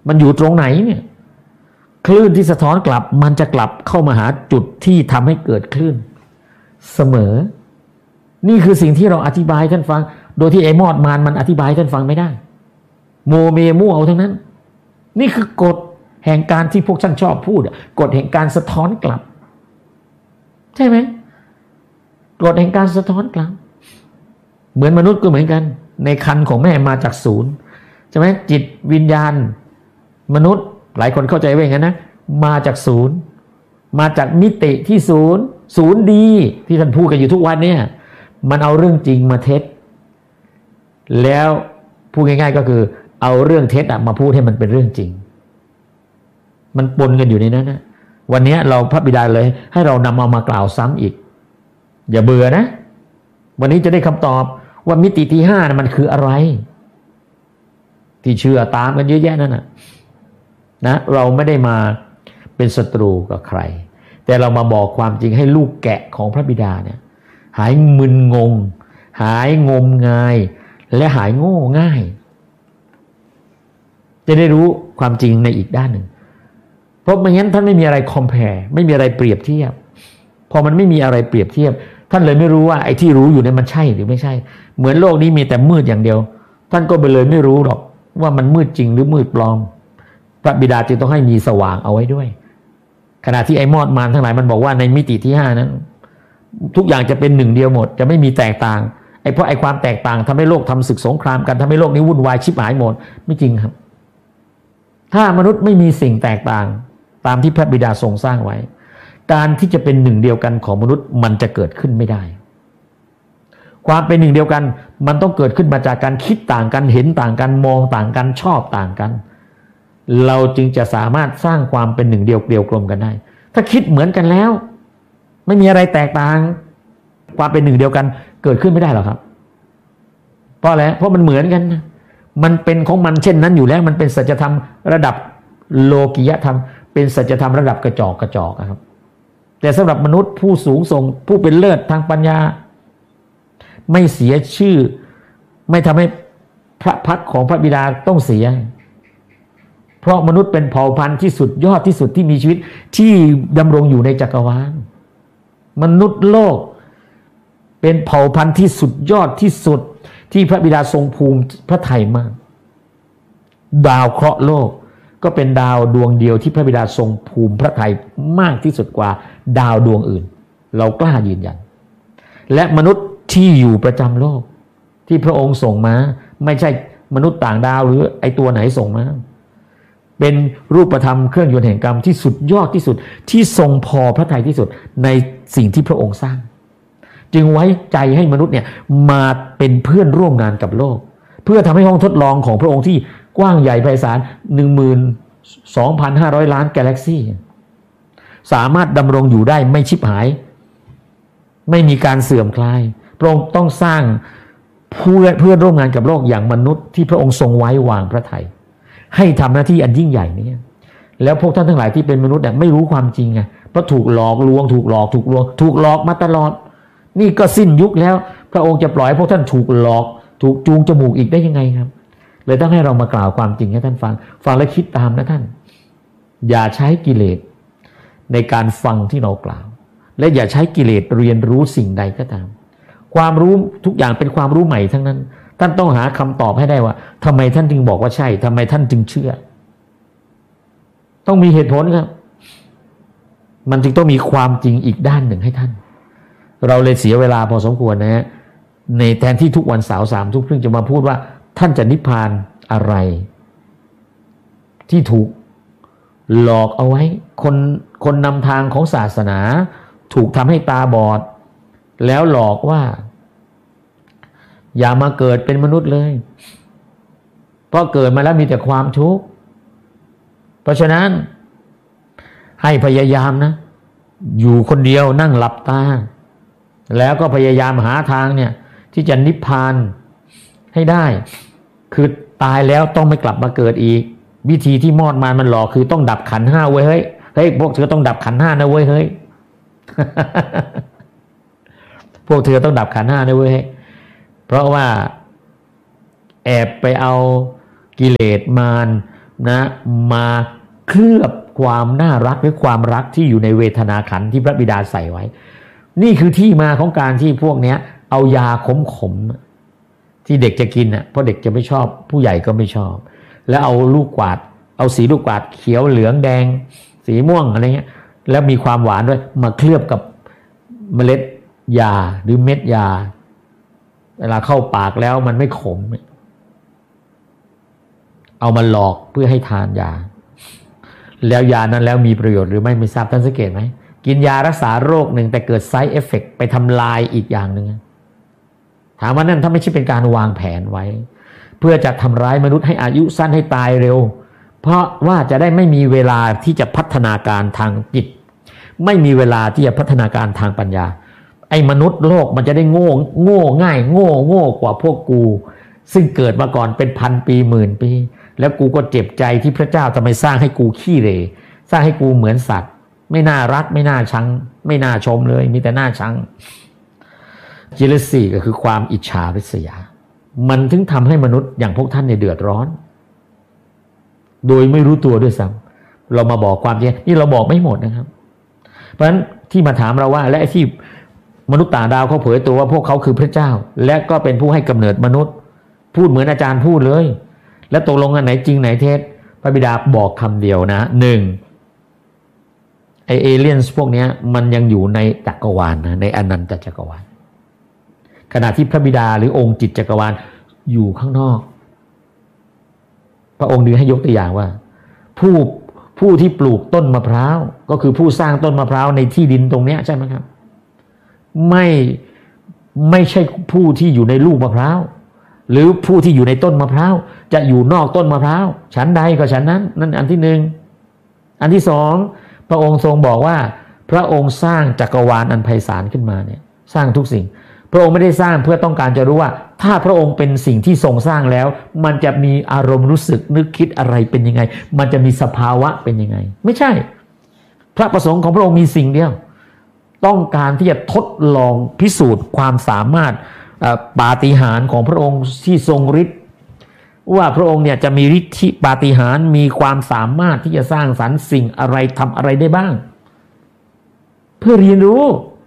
มันอยู่ตรงไหนเนี่ยคลื่นที่สะท้อนกลับมันจะกลับเข้ามาหาจุดที่ทำให้เกิดคลื่นเสมอนี่คือสิ่งที่เราอธิบายท่านฟังโดยที่ไอ้มอดมารมันอธิบายท่านฟังไม่ได้โมเมมั่วเอาทั้งนั้นนี่คือกฎแห่งการที่พวกท่านชอบพูดกฎแห่งการสะท้อนกลับใช่ไหมกฎแห่งการสะท้อนกลับเหมือนมนุษย์ก็เหมือนกันในครรภ์ของแม่มาจากศูนย์ใช่ไหมจิตวิญญาณมนุษย์หลายคนเข้าใจว่าอย่างนั้นนะมาจากศูนย์มาจากมิติที่ศูนย์ศูนย์ดีที่ท่านพูดกันอยู่ทุกวันเนี่ยมันเอาเรื่องจริงมาเท็จแล้วพูดง่ายๆก็คือเอาเรื่องเท็จมาพูดให้มันเป็นเรื่องจริงมันปนกันอยู่ในนั้นนะวันนี้เราพระบิดาเลยให้เรานำเอามากล่าวซ้ำอีกอย่าเบื่อนะวันนี้จะได้คำตอบว่ามิติที่ห้านะมันคืออะไรที่เชื่อตามกันเยอะแยะนั่นนะเราไม่ได้มาเป็นศัตรูกับใครแต่เรามาบอกความจริงให้ลูกแกะของพระบิดาเนี่ยหายมึนงงหายงมงายและหายโง่ง่ายจะได้รู้ความจริงในอีกด้านหนึ่งเพราะไม่งั้นท่านไม่มีอะไรคอมเพลไม่มีอะไรเปรียบเทียบพอมันไม่มีอะไรเปรียบเทียบท่านเลยไม่รู้ว่าไอ้ที่รู้อยู่เนี่ยมันใช่หรือไม่ใช่เหมือนโลกนี้มีแต่มืดอย่างเดียวท่านก็ไปเลยไม่รู้หรอกว่ามันมืดจริงหรือมืดปลอมพระบิดาจึงต้องให้มีสว่างเอาไว้ด้วยขณะที่ไอ้มอดมารทั้งหลายมันบอกว่าในมิติที่ห้านั้นทุกอย่างจะเป็นหนึ่งเดียวหมดจะไม่มีแตกต่างเพราะไอ้ความแตกต่างทำให้โลกทำศึกสงครามกันทำให้โลกนี้วุ่นวายชิบหายหมดไม่จริงครับถ้ามนุษย์ไม่มีสิ่งแตกต่างตามที่พระบิดาทรงสร้างไว้การที่จะเป็นหนึ่งเดียวกันของมนุษย์มันจะเกิดขึ้นไม่ได้ความเป็นหนึ่งเดียวกันมันต้องเกิดขึ้นมาจากการคิดต่างกันเห็นต่างกันมองต่างกันชอบต่างกันเราจึงจะสามารถสร้างความเป็นหนึ่งเดียวกลมกันได้ถ้าคิดเหมือนกันแล้วไม่มีอะไรแตกต่างความเป็นหนึ่งเดียวกันเกิดขึ้นไม่ได้หรอกครับเพราะอะไรเพราะมันเหมือนกันมันเป็นของมันเช่นนั้นอยู่แล้วมันเป็นสัจธรรมระดับโลกิยธรรมเป็นสัจธรรมระดับกระจอกครับแต่สำหรับมนุษย์ผู้สูงส่งผู้เป็นเลิศทางปัญญาไม่เสียชื่อไม่ทำให้พระพักของพระบิดาต้องเสียเพราะมนุษย์เป็นเผ่าพันธุ์ที่สุดยอดที่สุดที่มีชีวิตที่ดำรงอยู่ในจักรวาลมนุษย์โลกเป็นเผ่าพันธุ์ที่สุดยอดที่สุดที่พระบิดาทรงภูมิพระทัยมากดาวเคราะห์โลกก็เป็นดาวดวงเดียวที่พระบิดาทรงภูมิพระทัยมากที่สุดกว่าดาวดวงอื่นเรากล้ายืนยันและมนุษย์ที่อยู่ประจำโลกที่พระองค์ส่งมาไม่ใช่มนุษย์ต่างดาวหรือไอตัวไหนส่งมาเป็นรูปธรรมเครื่องยนต์แห่งกรรมที่สุดยอดที่สุดที่ทรงพอพระทัยที่สุดในสิ่งที่พระองค์สร้างจึงไว้ใจให้มนุษย์เนี่ยมาเป็นเพื่อนร่วมงานกับโลกเพื่อทำให้ห้องทดลองของพระองค์ที่กว้างใหญ่ไพศาล 12,500 ล้านกาแล็กซี่สามารถดำรงอยู่ได้ไม่ชิบหายไม่มีการเสื่อมคลายพระองค์ต้องสร้างเพื่อนร่วมงานกับโลกอย่างมนุษย์ที่พระองค์ทรงไว้วางพระทัยให้ทำหน้าที่อันยิ่งใหญ่นี้แล้วพวกท่านทั้งหลายที่เป็นมนุษย์เนี่ยไม่รู้ความจริงไงเพราะถูกหลอกลวงถูกหลอกมาตลอดนี่ก็สิ้นยุคแล้วพระองค์จะปล่อยให้พวกท่านถูกหลอกถูกจูงจมูกอีกได้ยังไงครับเลยต้องให้เรามากล่าวความจริงให้ท่านฟังแล้วคิดตามนะท่านอย่าใช้กิเลสในการฟังที่เรากล่าวและอย่าใช้กิเลสเรียนรู้สิ่งใดก็ตามความรู้ทุกอย่างเป็นความรู้ใหม่ทั้งนั้นท่านต้องหาคำตอบให้ได้ว่าทำไมท่านจึงบอกว่าใช่ทำไมท่านจึงเชื่อต้องมีเหตุผลครับมันจึงต้องมีความจริงอีกด้านหนึ่งให้ท่านเราเลยเสียเวลาพอสมควรนะฮะในแทนที่ทุกวันเสาร์ 3 ทุ่มครึ่งจะมาพูดว่าท่านจะนิพพานอะไรที่ถูกหลอกเอาไว้คนนำทางของศาสนาถูกทำให้ตาบอดแล้วหลอกว่าอย่ามาเกิดเป็นมนุษย์เลยเพราะเกิดมาแล้วมีแต่ความทุกข์เพราะฉะนั้นให้พยายามนะอยู่คนเดียวนั่งหลับตาแล้วก็พยายามหาทางเนี่ยที่จะนิพพานให้ได้คือตายแล้วต้องไม่กลับมาเกิดอีกวิธีที่มอดมารมันหลอกคือต้องดับขันธ์ 5ไว้เฮ้ยพวกเธอต้องดับขันธ์ 5นะเว้ยเฮ้ย พวกเธอต้องดับขันธ์ 5นะเว้ยเพราะว่าแอบไปเอากิเลสมารนะมาเคลือบความน่ารักหรือความรักที่อยู่ในเวทนาขันธ์ที่พระบิดาใส่ไว้นี่คือที่มาของการที่พวกเนี้ยเอายาขมที่เด็กจะกินเพราะเด็กจะไม่ชอบผู้ใหญ่ก็ไม่ชอบแล้วเอาลูกกวาดเอาสีลูกกวาดเขียวเหลืองแดงสีม่วงอะไรเงี้ยแล้วมีความหวานด้วยมาเคลือบกับเมล็ดยาหรือเม็ดยาเวลาเข้าปากแล้วมันไม่ขมเอามาหลอกเพื่อให้ทานยาแล้วยานั้นแล้วมีประโยชน์หรือไม่ทราบท่านสังเกตไหมกินยารักษาโรคหนึ่งแต่เกิดไซด์เอฟเฟกต์ไปทำลายอีกอย่างหนึ่งถามว่านั่นถ้าไม่ใช่เป็นการวางแผนไว้เพื่อจะทำร้ายมนุษย์ให้อายุสั้นให้ตายเร็วเพราะว่าจะได้ไม่มีเวลาที่จะพัฒนาการทางจิตไม่มีเวลาที่จะพัฒนาการทางปัญญาไอ้มนุษย์โลกมันจะได้โง่ง่ายโง่กว่าพวกกูซึ่งเกิดมาก่อนเป็นพันปีหมื่นปีแล้วกูก็เจ็บใจที่พระเจ้าทำไมสร้างให้กูขี้เหร่สร้างให้กูเหมือนสัตว์ไม่น่ารักไม่น่าชังไม่น่าชมเลยมีแต่น่าชังจิเลสีก็คือความอิจฉาริษยามันถึงทำให้มนุษย์อย่างพวกท่านเนี่ยเดือดร้อนโดยไม่รู้ตัวด้วยซ้ำเรามาบอกความจริงนี่เราบอกไม่หมดนะครับเพราะฉะนั้นที่มาถามเราว่าและที่มนุษย์ต่างดาวเขาเผยตัวว่าพวกเขาคือพระเจ้าและก็เป็นผู้ให้กำเนิดมนุษย์พูดเหมือนอาจารย์พูดเลยและตกลงอันไหนจริงไหนเท็จพระบิดาบอกคำเดียวนะหนึ่งไอเอเลี่ยนพวกนี้มันยังอยู่ในจักรวาลนะในอนันตจักรวาลขณะที่พระบิดาหรือองค์จิตจักรวาลอยู่ข้างนอกพระองค์ดึงให้ยกตัวอย่างว่าผู้ที่ปลูกต้นมะพร้าวก็คือผู้สร้างต้นมะพร้าวในที่ดินตรงนี้ใช่ไหมครับไม่ใช่ผู้ที่อยู่ในลูกมะพร้าวหรือผู้ที่อยู่ในต้นมะพร้าวจะอยู่นอกต้นมะพร้าวฉันใดก็ฉันนั้นนั่นอันที่หนึ่งอันที่สองพระองค์ทรงบอกว่าพระองค์สร้างจักรวาลอันไพศาลขึ้นมาเนี่ยสร้างทุกสิ่งพระองค์ไม่ได้สร้างเพื่อต้องการจะรู้ว่าถ้าพระองค์เป็นสิ่งที่ทรงสร้างแล้วมันจะมีอารมณ์รู้สึกนึกคิดอะไรเป็นยังไงมันจะมีสภาวะเป็นยังไงไม่ใช่พระประสงค์ของพระองค์มีสิ่งเดียวต้องการที่จะทดลองพิสูจน์ความสามารถปาฏิหาริย์ของพระองค์ที่ทรงฤทธิ์ว่าพระองค์เนี่ยจะมีฤทธิปาฏิหาริย์มีความสามารถที่จะสร้างสรรค์สิ่งอะไรทำอะไรได้บ้างเพื่อเรียนรู้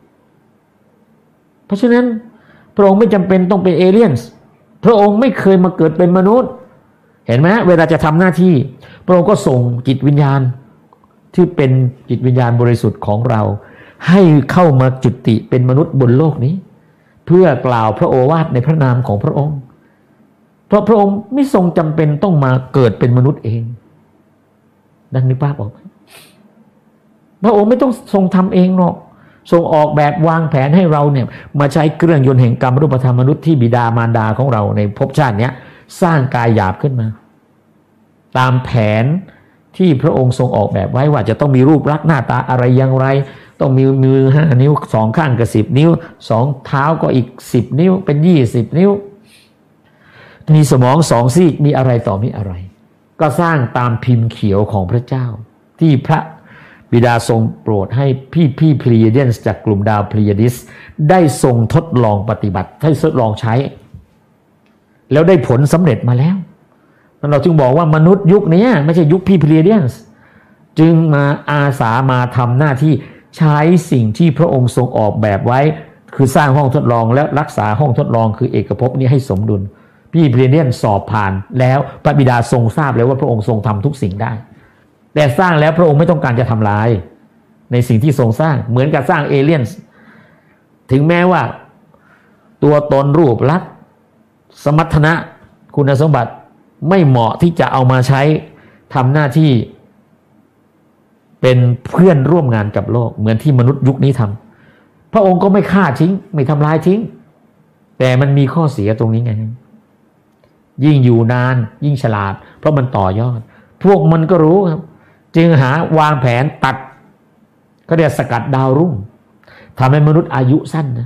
เพราะฉะนั้นพระองค์ไม่จำเป็นต้องเป็นเอเลี่ยนพระองค์ไม่เคยมาเกิดเป็นมนุษย์เห็นไหมเวลาจะทำหน้าที่พระองค์ก็ส่งจิตวิญญาณที่เป็นจิตวิญญาณบริสุทธิ์ของเราให้เข้ามาจุติเป็นมนุษย์บนโลกนี้เพื่อกล่าวพระโอวาทในพระนามของพระองค์เพราะพระองค์ไม่ทรงจำเป็นต้องมาเกิดเป็นมนุษย์เองดังนึกภาพออกพระองค์ไม่ต้องทรงทำเองหรอกทรงออกแบบวางแผนให้เราเนี่ยมาใช้เครื่องยนต์แห่งกรรมรูปธรรมมนุษย์ที่บิดามารดาของเราในภพชาตินี้สร้างกายหยาบขึ้นมาตามแผนที่พระองค์ทรงออกแบบไว้ว่าจะต้องมีรูปลักษณ์หน้าตาอะไรอย่างไรต้องมีมือ5 นิ้ว2 ข้างกับ10 นิ้ว2 เท้าก็อีก10 นิ้วเป็น20 นิ้วมีสมอง2 ซีกมีอะไรต่อมีอะไรก็สร้างตามพิมพ์เขียวของพระเจ้าที่พระบิดาทรงโปรดให้พี่พลีเดียนจากกลุ่มดาวพลีดิสได้ทรงทดลองปฏิบัติให้ทดลองใช้แล้วได้ผลสำเร็จมาแล้วเราจึงบอกว่ามนุษย์ยุคนี้ไม่ใช่ยุคพี่พลีเดียนจึงมาอาสามาทำหน้าที่ใช้สิ่งที่พระองค์ทรงออกแบบไว้คือสร้างห้องทดลองและรักษาห้องทดลองคือเอกภพนี้ให้สมดุลพี่พลีเดียนสอบผ่านแล้วพระบิดาทรงทราบแล้วว่าพระองค์ทรงทำทุกสิ่งได้แต่สร้างแล้วพระองค์ไม่ต้องการจะทำลายในสิ่งที่ทรงสร้างเหมือนกับสร้างเอเลี่ยนถึงแม้ว่าตัวตนรูปลักษณ์สมรรถนะคุณสมบัติไม่เหมาะที่จะเอามาใช้ทำหน้าที่เป็นเพื่อนร่วมงานกับโลกเหมือนที่มนุษย์ยุคนี้ทำพระองค์ก็ไม่ฆ่าทิ้งไม่ทำลายทิ้งแต่มันมีข้อเสียตรงนี้ไงยิ่งอยู่นานยิ่งฉลาดเพราะมันต่อยอดพวกมันก็รู้ครับจึงหาวางแผนตัดก็เรียกสกัดดาวรุ่งทำให้มนุษย์อายุสั้นนะ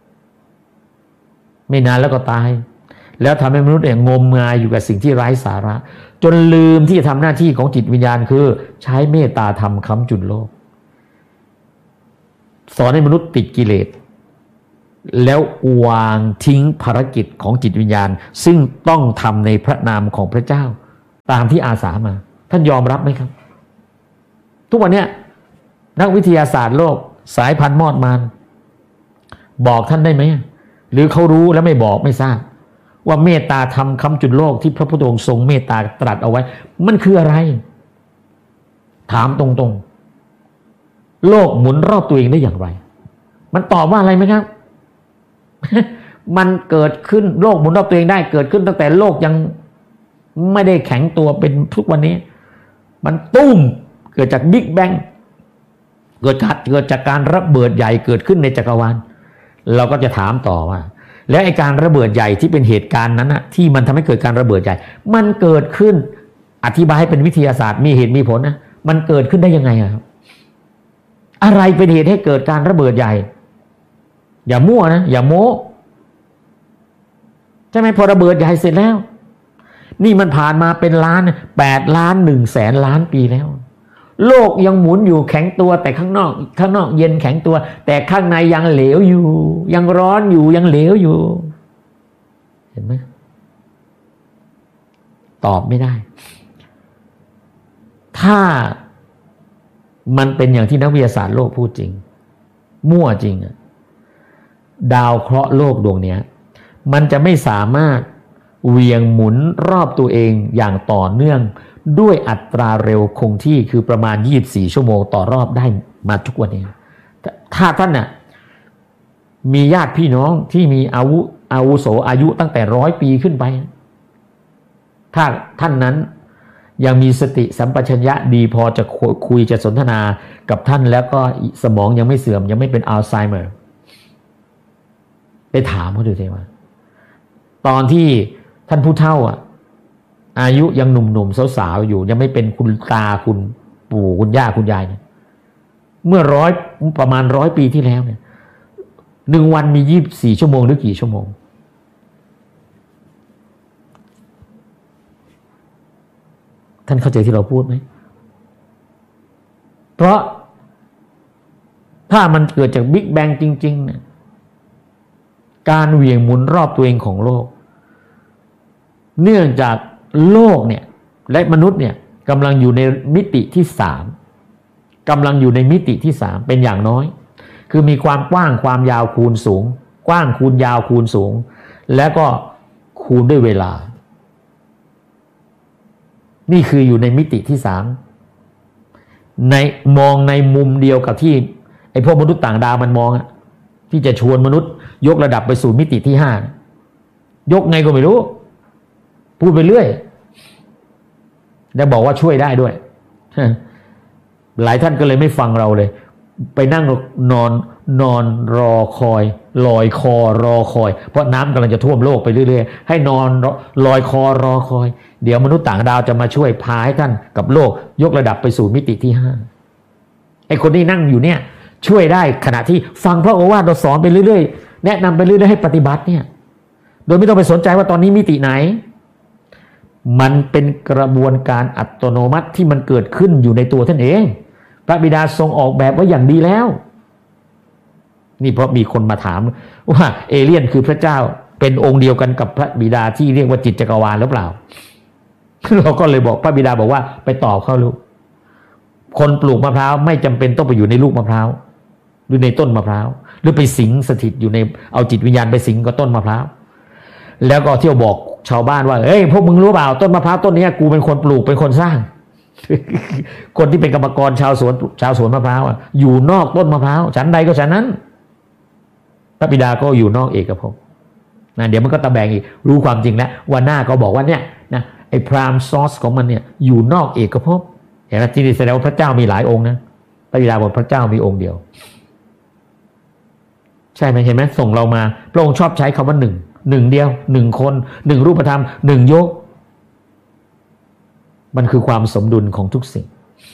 ไม่นานแล้วก็ตายแล้วทำให้มนุษย์งมงายอยู่กับสิ่งที่ไร้สาระจนลืมที่จะทำหน้าที่ของจิตวิญญาณคือใช้เมตตาธรรมค้ำจุนโลกสอนให้มนุษย์ติดกิเลสแล้ววางทิ้งภารกิจของจิตวิญญาณซึ่งต้องทำในพระนามของพระเจ้าตามที่อาสามาท่านยอมรับไหมครับทุกวันเนี้ยนักวิทยาศาสตร์โลกสายพันธุ์มอดมารบอกท่านได้ไหมหรือเขารู้แล้วไม่บอกไม่ทราบว่าเมตตาธรรมคำจุดโลกที่พระพุทธองค์ทรงเมตตาตรัสเอาไว้มันคืออะไรถามตรงๆโลกหมุนรอบตัวเองได้อย่างไรมันตอบว่าอะไรไหมครับ มันเกิดขึ้นโลกหมุนรอบตัวเองได้เกิดขึ้นตั้งแต่โลกยังไม่ได้แข็งตัวเป็นทุกวันนี้มันตุ้มเกิดจากบิ๊กแบงเกิดจากการระเบิดใหญ่เกิดขึ้นในจักรวาลเราก็จะถามต่อว่าแล้วไอ้การระเบิดใหญ่ที่เป็นเหตุการณ์นั้นนะที่มันทำให้เกิดการระเบิดใหญ่มันเกิดขึ้นอธิบายให้เป็นวิทยาศาสตร์มีเหตุมีผลนะมันเกิดขึ้นได้ยังไงครับอะไรเป็นเหตุให้เกิดการระเบิดใหญ่อย่ามั่วนะอย่าโม้ใช่ไหมพอระเบิดใหญ่เสร็จแล้วนี่มันผ่านมาเป็น8,100,000,000,000 ล้านปีแล้วโลกยังหมุนอยู่แข็งตัวแต่ข้างนอกเย็นแข็งตัวแต่ข้างในยังเหลวอยู่ยังร้อนอยู่ยังเหลวอยู่เห็นไหมตอบไม่ได้ถ้ามันเป็นอย่างที่นักวิทยาศาสตร์โลกพูดจริงมั่วจริงดาวเคราะห์โลกดวงนี้มันจะไม่สามารถเวียงหมุนรอบตัวเองอย่างต่อเนื่องด้วยอัตราเร็วคงที่คือประมาณ24 ชั่วโมงต่อรอบได้มาทุกวันนี้ถ้าท่านน่ะมีญาติพี่น้องที่มีอาวุโสอายุตั้งแต่100 ปีขึ้นไปถ้าท่านนั้นยังมีสติสัมปชัญญะดีพอจะคุยจะสนทนากับท่านแล้วก็สมองยังไม่เสื่อมยังไม่เป็นอัลไซเมอร์ไปถามเขาดูสิว่าตอนที่ท่านผู้เฒ่าอายุยังหนุ่มๆสาวๆอยู่ยังไม่เป็นคุณตาคุณปู่คุณย่าคุณยายเนี่ยเมื่อประมาณ100 ปีที่แล้วเนี่ย1 วันมี24 ชั่วโมงหรือกี่ชั่วโมงท่านเข้าใจที่เราพูดไหมเพราะถ้ามันเกิดจากบิ๊กแบงจริงๆเนี่ยการเหวี่ยงหมุนรอบตัวเองของโลกเนื่องจากโลกเนี่ยและมนุษย์เนี่ยกำลังอยู่ในมิติที่3เป็นอย่างน้อยคือมีความกว้างความยาวคูณสูงกว้างคูณยาวคูณสูงแล้วก็คูณด้วยเวลานี่คืออยู่ในมิติที่3ในมองในมุมเดียวกับที่ไอ้พวกมนุษย์ต่างดาวมันมองที่จะชวนมนุษย์ยกระดับไปสู่มิติที่5ยกไงก็ไม่รู้พูดไปเรื่อยแล้วบอกว่าช่วยได้ด้วยหลายท่านก็เลยไม่ฟังเราเลยไปนั่งนอนรอคอยลอยคอรอคอยเพราะน้ำกำลังจะท่วมโลกไปเรื่อยๆให้นอนลอยคอรอคอยเดี๋ยวมนุษย์ต่างดาวจะมาช่วยพาให้ท่านกับโลกยกระดับไปสู่มิติที่5ไอ้คนที่นั่งอยู่เนี่ยช่วยได้ขณะที่ฟังพระโอวาทเราสอนไปเรื่อยๆแนะนำไปเรื่อยๆให้ปฏิบัติเนี่ยโดยไม่ต้องไปสนใจว่าตอนนี้มิติไหนมันเป็นกระบวนการอัตโนมัติที่มันเกิดขึ้นอยู่ในตัวท่านเองพระบิดาทรงออกแบบไว้อย่างดีแล้วนี่เพราะมีคนมาถามว่าเอเลี่ยนคือพระเจ้าเป็นองค์เดียวกันกับพระบิดาที่เรียกว่าจิตจักรวาลหรือเปล่าเราก็เลยบอกพระบิดาบอกว่าไปตอบเขาลูกคนปลูกมะพร้าวไม่จำเป็นต้องไปอยู่ในลูกมะพร้าวหรือในต้นมะพร้าวหรือไปสิงสถิตอยู่ในเอาจิตวิญญาณไปสิงกับต้นมะพร้าวแล้วก็เที่ยวบอกชาวบ้านว่าเฮ้ยพวกมึงรู้เปล่าต้นมะพร้าวต้นนี้กูเป็นคนปลูกเป็นคนสร้าง คนที่เป็นกรรมกรชาวสวนมะพร้าวอยู่นอกต้นมะพร้าวฉันใดก็ฉันนั้นพระบิดาก็อยู่นอกเอกภพนะเดี๋ยวมันก็ตะแบงอีกรู้ความจริงแล้ววันหน้าก็บอกว่าเนี่ยนะไอ้พรามซอสของมันเนี่ยอยู่นอกเอกภพเห็นไหมที่นี่แสดงว่าพระเจ้ามีหลายองค์นะพระบิดาบอกพระเจ้ามีองค์เดียวใช่ไหมเห็นไหมส่งเรามาพระองค์ชอบใช้คำว่าหนึ่งเดียว1 คน1 รูปธรรม1 ยกมันคือความสมดุลของทุกสิ่ง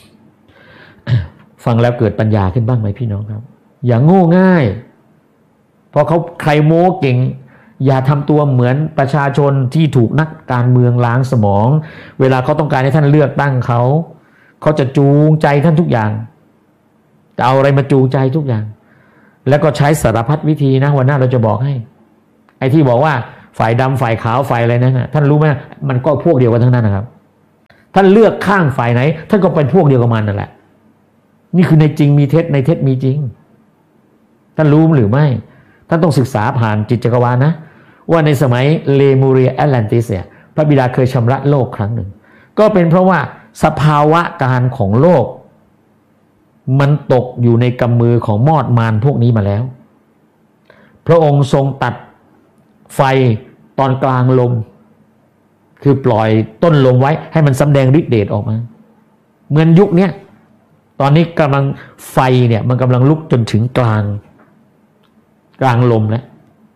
ฟังแล้วเกิดปัญญาขึ้นบ้างไหมพี่น้องครับอย่าโง่ง่ายเพราะใครโม้เก่งอย่าทำตัวเหมือนประชาชนที่ถูกนักการเมืองล้างสมองเวลาเขาต้องการให้ท่านเลือกตั้งเขาจะจูงใจท่านทุกอย่างจะเอาอะไรมาจูงใจทุกอย่างแล้วก็ใช้สารพัดวิธีนะวันหน้าเราจะบอกให้ไอ้ที่บอกว่าฝ่ายดำฝ่ายขาวฝ่ายอะไรนั่นนะท่านรู้ไหมมันก็พวกเดียวกันทั้งนั้นนะครับท่านเลือกข้างฝ่ายไหนท่านก็เป็นพวกเดียวกับมันนั่นแหละนี่คือในจริงมีเท็จในเท็จมีจริงท่านรู้หรือไม่ท่านต้องศึกษาผ่านจิตจักรวาลนะว่าในสมัยเลมูเรียแอตแลนติสเนี่ยพระบิดาเคยชำระโลกครั้งหนึ่งก็เป็นเพราะว่าสภาวะการของโลกมันตกอยู่ในกำมือของมอดมารพวกนี้มาแล้วพระองค์ทรงตัดไฟตอนกลางลมคือปล่อยต้นลมไว้ให้มันสำแดงฤทธิ์เดชออกมาเหมือนยุคนี้ตอนนี้กำลังไฟเนี่ยมันกำลังลุกจนถึงกลางลมแล้ว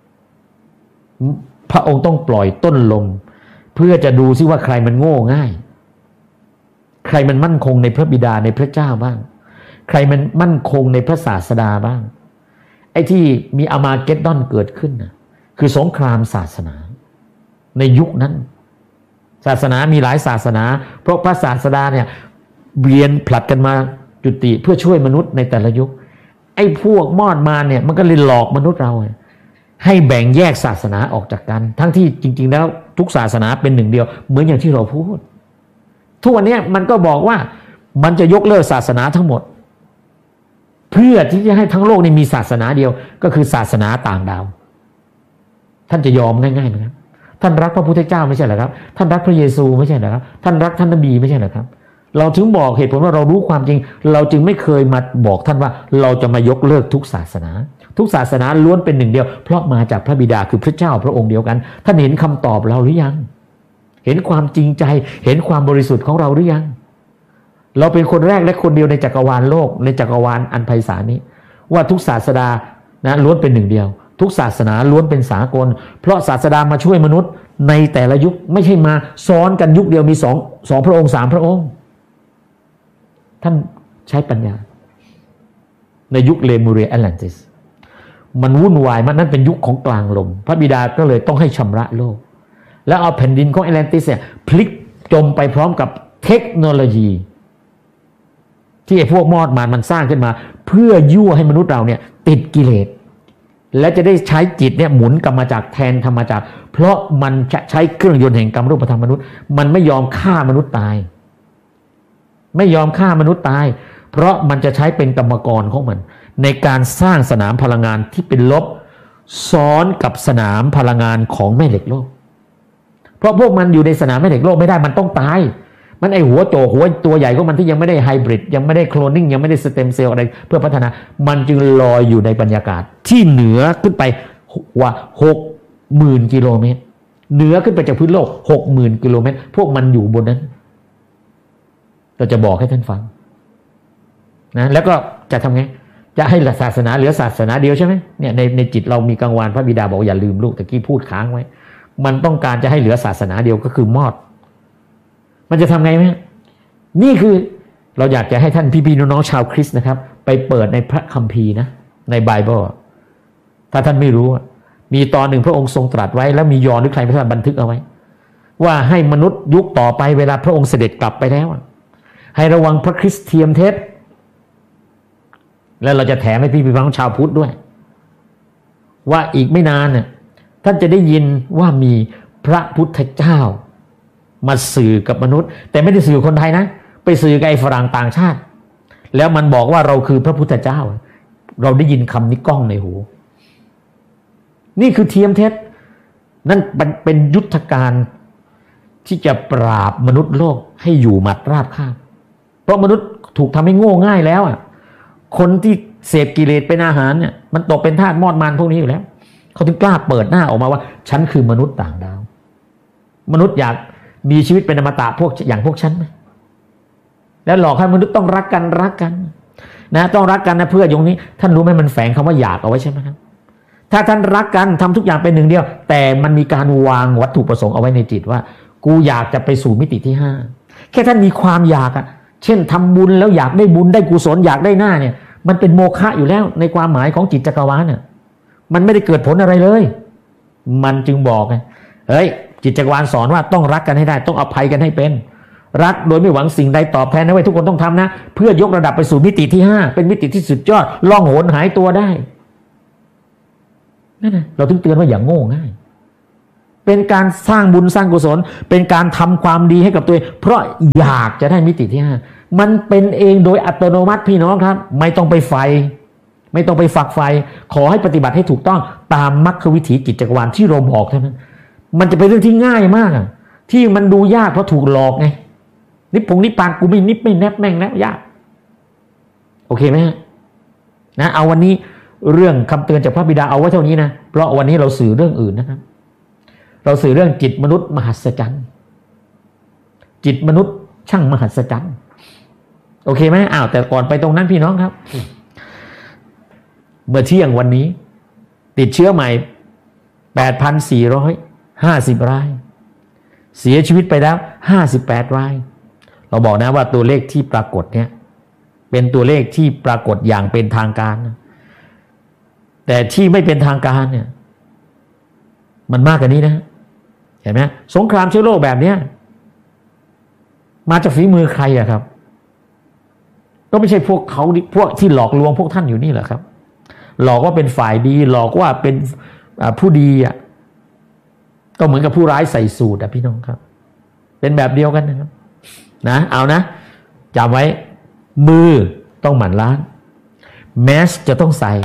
พระองค์ต้องปล่อยต้นลมเพื่อจะดูซิว่าใครมันโง่ง่ายใครมันมั่นคงในพระบิดาในพระเจ้าบ้างใครมันมั่นคงในพระศาสดาบ้างไอ้ที่มีอามาเกดดอนเกิดขึ้นนะคือสงครามศาสนาในยุคนั้นศาสนามีหลายศาสนาเพราะพระศาสดาเนี่ยเวียนผลัดกันมาจุติเพื่อช่วยมนุษย์ในแต่ละยุคไอ้พวกมอดมารเนี่ยมันก็เลยหลอกมนุษย์เราให้แบ่งแยกศาสนาออกจากกันทั้งที่จริงๆแล้วทุกศาสนาเป็นหนึ่งเดียวเหมือนอย่างที่เราพูดทุกวันนี้มันก็บอกว่ามันจะยกเลิกศาสนาทั้งหมดเพื่อที่จะให้ทั้งโลกนี้มีศาสนาเดียวก็คือศาสนาต่างดาวท่านจะยอมง่ายๆไหมครับท่านรักพระพุทธเจ้าไม่ใช่เหรอครับท่านรักพระเยซูไม่ใช่เหรอครับท่านรักท่านนบีไม่ใช่เหรอครับเราถึงบอกเหตุผลว่าเรารู้ความจริงเราจึงไม่เคยมาบอกท่านว่าเราจะมายกเลิกทุกศาสนาทุกศาสนาล้วนเป็นหนึ่งเดียวเพราะมาจากพระบิดาคือพระเจ้าพระองค์เดียวกันท่านเห็นคำตอบเราหรือยังเห็นความจริงใจเห็นความบริสุทธิ์ของเราหรือยังเราเป็นคนแรกและคนเดียวในจักรวาลโลกในจักรวาลอันไพศาลนี้ว่าทุกศาสดานะล้วนเป็นหนึ่งเดียวทุกศาสนาล้วนเป็นสากลเพราะศาสดามาช่วยมนุษย์ในแต่ละยุคไม่ใช่มาซ้อนกันยุคเดียวมีสองพระองค์สามพระองค์ท่านใช้ปัญญาในยุคเลมูเรียแอตแลนติสมันวุ่นวายมันนั่นเป็นยุคของกลางลมพระบิดาก็เลยต้องให้ชำระโลกแล้วเอาแผ่นดินของแอตแลนติสเนี่ยพลิกจมไปพร้อมกับเทคโนโลยีที่ไอ้พวกมอดมารมันสร้างขึ้นมาเพื่อยั่วให้มนุษย์เราเนี่ยติดกิเลสและจะได้ใช้จิตเนี่ยหมุนกรรมจักรแทนธรรมจักรเพราะมันใช้เครื่องยนต์แห่งกรรมรูปธรรมมนุษย์มันไม่ยอมฆ่ามนุษย์ตายไม่ยอมฆ่ามนุษย์ตายเพราะมันจะใช้เป็นกรรมกรของมันในการสร้างสนามพลังงานที่เป็นลบซ้อนกับสนามพลังงานของแม่เหล็กโลกเพราะพวกมันอยู่ในสนามแม่เหล็กโลกไม่ได้มันต้องตายมันไอหัวโจหัวตัวใหญ่ของมันที่ยังไม่ได้ไฮบริดยังไม่ได้โคลนนิ่งยังไม่ได้สเต็มเซลล์อะไรเพื่อพัฒนามันจึงลอยอยู่ในบรรยากาศที่เหนือขึ้นไปว่า 60,000 กิโลเมตรเหนือขึ้นไปจากพื้นโลก 60,000 กิโลเมตรพวกมันอยู่บนนั้นเราจะบอกให้ท่านฟังนะแล้วก็จะทำไงจะให้ศาสนาเหลือศาสนาเดียวใช่ไหมเนี่ยในจิตเรามีกังวานพระบิดาบอกอย่าลืมลูกตะกี้พูดค้างไว้มันต้องการจะให้เหลือศาสนาเดียวก็คือมอดมันจะทำไงไหมนี่คือเราอยากจะให้ท่านพี่ๆน้องๆชาวคริสต์นะครับไปเปิดในพระคัมภีร์นะในไบเบิลถ้าท่านไม่รู้มีตอนหนึ่งพระองค์ทรงตรัสไว้แล้วมียอห์นหรือใครพระท่านบันทึกเอาไว้ว่าให้มนุษย์ยุคต่อไปเวลาพระองค์เสด็จกลับไปแล้วให้ระวังพระคริสต์เทียมเท็จแล้วเราจะแถมให้พี่น้องชาวพุทธด้วยว่าอีกไม่นานเนี่ยท่านจะได้ยินว่ามีพระพุทธเจ้ามาสื่อกับมนุษย์แต่ไม่ได้สื่อคนไทยนะไปสื่อกับไอ้ฝรั่งต่างชาติแล้วมันบอกว่าเราคือพระพุทธเจ้าเราได้ยินคำนี้ก้องในหูนี่คือเทียมเท็จนั่นเป็นยุทธการที่จะปราบมนุษย์โลกให้อยู่หมัดราบคาบเพราะมนุษย์ถูกทำให้โง่ง่ายแล้วคนที่เสพกิเลสเป็นอาหารเนี่ยมันตกเป็นทาสมอดมารพวกนี้อยู่แล้วเขาถึงกล้าเปิดหน้าออกมาว่าฉันคือมนุษย์ต่างดาวมนุษย์อยากมีชีวิตเป็นอมตะพวกอย่างพวกฉันไหมแล้วหลอกให้มนุษย์ต้องรักกันนะต้องรักกันนะเพื่ออย่างนี้ท่านรู้ไหมมันแฝงคำว่าอยากเอาไว้ใช่ไหมครับถ้าท่านรักกันทำทุกอย่างเป็นหนึ่งเดียวแต่มันมีการวางวัตถุประสงค์เอาไว้ในจิตว่ากูอยากจะไปสู่มิติที่5แค่ท่านมีความอยากเช่นทำบุญแล้วอยากได้บุญได้กุศลอยากได้หน้าเนี่ยมันเป็นโมฆะอยู่แล้วในความหมายของจิตจักรวาลมันไม่ได้เกิดผลอะไรเลยมันจึงบอกไงเฮ้ยจิตจักรวาลสอนว่าต้องรักกันให้ได้ต้องอภัยกันให้เป็นรักโดยไม่หวังสิ่งใดตอบแทนนะเว้ยทุกคนต้องทำนะเพื่อยกระดับไปสู่มิติที่5เป็นมิติที่สุดยอดล่องหนหายตัวได้นั่นนะเราถึงเตือนว่าอย่างโง่ง่ายเป็นการสร้างบุญสร้างกุศลเป็นการทำความดีให้กับตัวเองเพราะอยากจะได้มิติที่5มันเป็นเองโดยอัตโนมัติพี่น้องครับไม่ต้องไปไฟไม่ต้องไปฝักไฟขอให้ปฏิบัติให้ถูกต้องตามมรรควิถีจิตจักรวาลที่เราบอกเท่านั้นมันจะเป็นเรื่องที่ง่ายมากที่มันดูยากเพราะถูกหลอกไงนิพพานกูไม่นิพไม่แนบแม่งแล้วยากโอเคไหมนะเอาวันนี้เรื่องคำเตือนจากพระบิดาเอาไว้เท่านี้นะเพราะวันนี้เราสื่อเรื่องอื่นนะครับเราสื่อเรื่องจิตมนุษย์มหัศจรรย์จิตมนุษย์ช่างมหัศจรรย์โอเคไหมแต่ก่อนไปตรงนั้นพี่น้องครับเมื่อเที่ยงวันนี้ติดเชื้อใหม่ 8,450 รายเสียชีวิตไปแล้ว58 รายเราบอกนะว่าตัวเลขที่ปรากฏเนี่ยเป็นตัวเลขที่ปรากฏอย่างเป็นทางการนะแต่ที่ไม่เป็นทางการเนี่ยมันมากกว่านี้นะเห็นไหมสงครามเชื้อโรคแบบนี้มาจากฝีมือใครอะครับก็ไม่ใช่พวกเขาพวกที่หลอกลวงพวกท่านอยู่นี่แหละครับหลอกว่าเป็นฝ่ายดีหลอกว่าเป็นผู้ดีก็เหมือนกับผู้ร้ายใส่สูทพี่น้องครับเป็นแบบเดียวกันนะครับนะเอานะจำไว้มือต้องหมั่นล้างแมสจะต้องใส่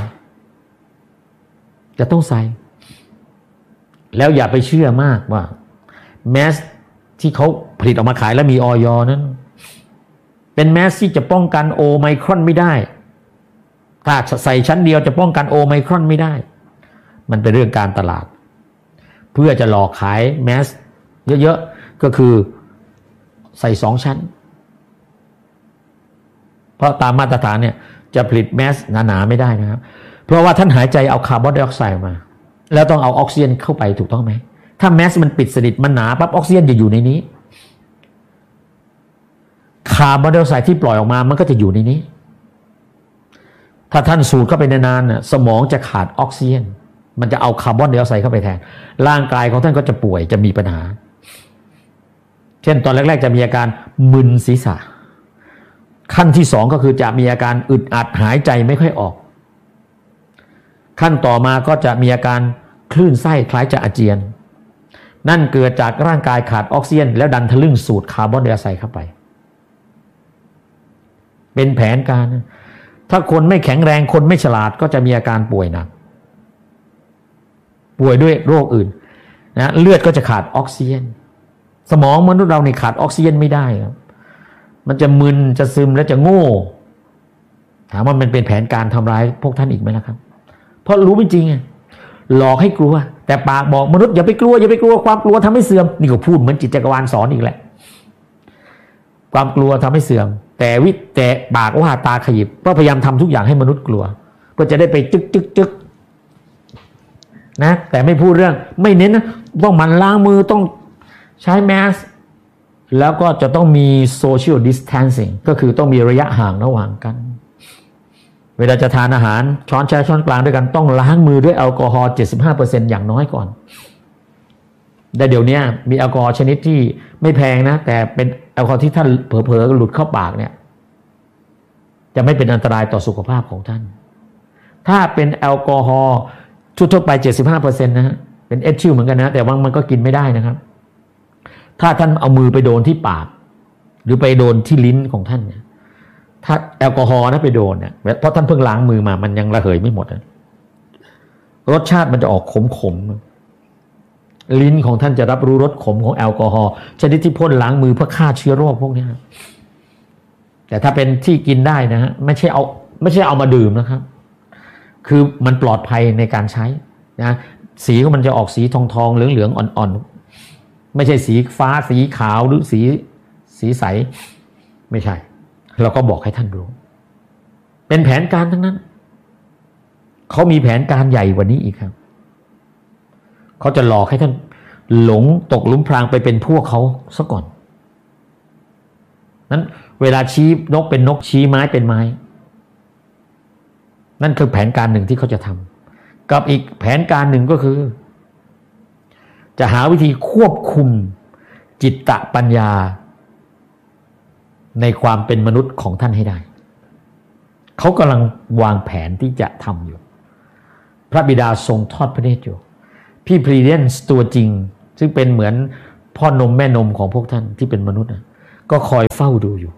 แล้วอย่าไปเชื่อมากว่าแมสที่เขาผลิตออกมาขายแล้วมีอย.นั้นเป็นแมสที่จะป้องกันโอไมครอนไม่ได้ถ้าใส่ชั้นเดียวจะป้องกันโอไมครอนไม่ได้มันเป็นเรื่องการตลาดเพื่อจะหลอกขายแมสเยอะๆก็คือใส่2 ชั้นเพราะตามมาตรฐานเนี่ยจะผลิตแมสหนาๆไม่ได้นะครับเพราะว่าท่านหายใจเอาคาร์บอนไดออกไซด์มาแล้วต้องเอาออกซิเจนเข้าไปถูกต้องไหมถ้าแมสมันปิดสนิทมันหนาปั๊บออกซิเจนจะอยู่ในนี้คาร์บอนไดออกไซด์ที่ปล่อยออกมามันก็จะอยู่ในนี้ถ้าท่านสูดเข้าไปนานๆสมองจะขาดออกซิเจนมันจะเอาคาร์บอนไดออกไซด์เข้าไปแทนร่างกายของท่านก็จะป่วยจะมีปัญหาเช่นตอนแรกๆจะมีอาการมึนศีรษะขั้นที่2ก็คือจะมีอาการอึดอัดหายใจไม่ค่อยออกขั้นต่อมาก็จะมีอาการคลื่นไส้คล้ายจะอาเจียนนั่นเกิดจากร่างกายขาดออกซิเจนแล้วดันทะลึ่งสูดคาร์บอนไดออกไซด์เข้าไปเป็นแผนการถ้าคนไม่แข็งแรงคนไม่ฉลาดก็จะมีอาการป่วยหนักป่วยด้วยโรคอื่นนะเลือดก็จะขาดออกซิเจนสมองมนุษย์เราเนี่ยขาดออกซิเจนไม่ได้ครับมันจะมึนจะซึมและจะโง่ถามว่ามันเป็นแผนการทำร้ายพวกท่านอีกไหมล่ะครับเพราะรู้ไม่จริงหลอกให้กลัวแต่ปากบอกมนุษย์อย่าไปกลัวความกลัวทำให้เสื่อมนี่ก็พูดเหมือนจิตจักรวาลสอนอีกแหละความกลัวทำให้เสื่อมแต่ปากว่าตาขยิบก็พยายามทำทุกอย่างให้มนุษย์กลัวก็จะได้ไปจึกนะแต่ไม่พูดเรื่องไม่เน้นนะต้องหมั่นล้างมือต้องใช้แมสแล้วก็จะต้องมี social distancing ก็คือต้องมีระยะห่างระหว่างกันเวลาจะทานอาหารช้อนแช่ช้อนกลางด้วยกันต้องล้างมือด้วยแอลกอฮอล์ 75% อย่างน้อยก่อนแต่เดี๋ยวนี้มีแอลกอฮอล์ชนิดที่ไม่แพงนะแต่เป็นแอลกอฮอล์ที่ท่านเผลอๆหลุดเข้าปากเนี่ยจะไม่เป็นอันตรายต่อสุขภาพของท่านถ้าเป็นแอลกอฮอล์ทั่วๆไป 75% นะฮะเป็นเอทิลเหมือนกันนะแต่ว่ามันก็กินไม่ได้นะครับถ้าท่านเอามือไปโดนที่ปากหรือไปโดนที่ลิ้นของท่านเนี่ยถ้าแอลกอฮอล์นะไปโดนเนี่ยเพราะท่านเพิ่งล้างมือมามันยังระเหยไม่หมดนะรสชาติมันจะออกขมลิ้นของท่านจะรับรู้รสขมของแอลกอฮอล์ชนิดที่พ่นล้างมือเพื่อฆ่าเชื้อโรคพวกนี้แต่ถ้าเป็นที่กินได้นะฮะไม่ใช่เอามาดื่มนะครับคือมันปลอดภัยในการใช้นะสีของมันจะออกสีทองเหลืองอ่อนๆไม่ใช่สีฟ้าสีขาวหรือสีใสไม่ใช่เราก็บอกให้ท่านรู้เป็นแผนการทั้งนั้นเขามีแผนการใหญ่กว่านี้อีกครับเขาจะหลอกให้ท่านหลงตกหลุมพรางไปเป็นพวกเขาซะก่อนนั้นเวลาชี้นกเป็นนกชี้ไม้เป็นไม้นั่นคือแผนการหนึ่งที่เขาจะทำกับอีกแผนการหนึ่งก็คือจะหาวิธีควบคุมจิตตปัญญาในความเป็นมนุษย์ของท่านให้ได้เขากำลังวางแผนที่จะทำอยู่พระบิดาทรงทอดพระเนตรอยู่พี่พรีเดนซ์ตัวจริงซึ่งเป็นเหมือนพ่อนมแม่นมของพวกท่านที่เป็นมนุษย์ก็คอยเฝ้าดูอยู่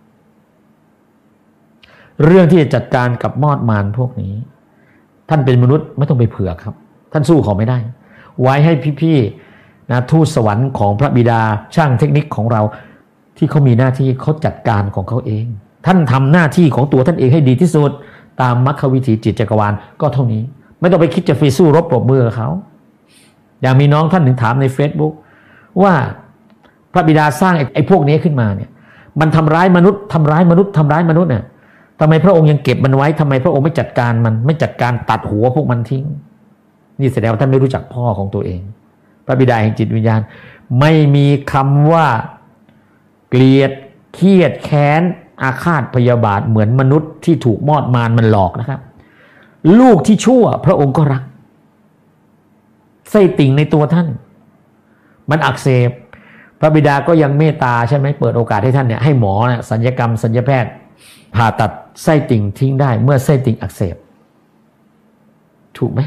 เรื่องที่จะจัดการกับมอดมารพวกนี้ท่านเป็นมนุษย์ไม่ต้องไปเผื่อครับท่านสู้เขาไม่ได้ไว้ให้พี่ๆนะทูตสวรรค์ของพระบิดาช่างเทคนิคของเราที่เขามีหน้าที่เขาจัดการของเขาเองท่านทำหน้าที่ของตัวท่านเองให้ดีที่สุดตามมรรควิถีจิตจักรวาลก็เท่านี้ไม่ต้องไปคิดจะไปสู้รบปรบมือกับเขาอย่างมีน้องท่านหนึ่งถามใน Facebook ว่าพระบิดาสร้างไอ้พวกนี้ขึ้นมาเนี่ยมันทำร้ายมนุษย์เนี่ยทำไมพระองค์ยังเก็บมันไว้ทำไมพระองค์ไม่จัดการมันไม่จัดการตัดหัวพวกมันทิ้งนี่แสดงว่าท่านไม่รู้จักพ่อของตัวเองพระบิดาแห่งจิตวิญญาณไม่มีคำว่าเกลียดเครียดแค้นอาฆาตพยาบาทเหมือนมนุษย์ที่ถูกมอดมารมันหลอกนะครับลูกที่ชั่วพระองค์ก็รักไส้ติ่งในตัวท่านมันอักเสบพระบิดาก็ยังเมตตาใช่ไหมเปิดโอกาสให้ท่านเนี่ยให้หมอนะศัลยกรรมศัลยแพทย์ผ่าตัดไส้ติ่งทิ้งได้เมื่อไส้ติ่งอักเสบถูกไหม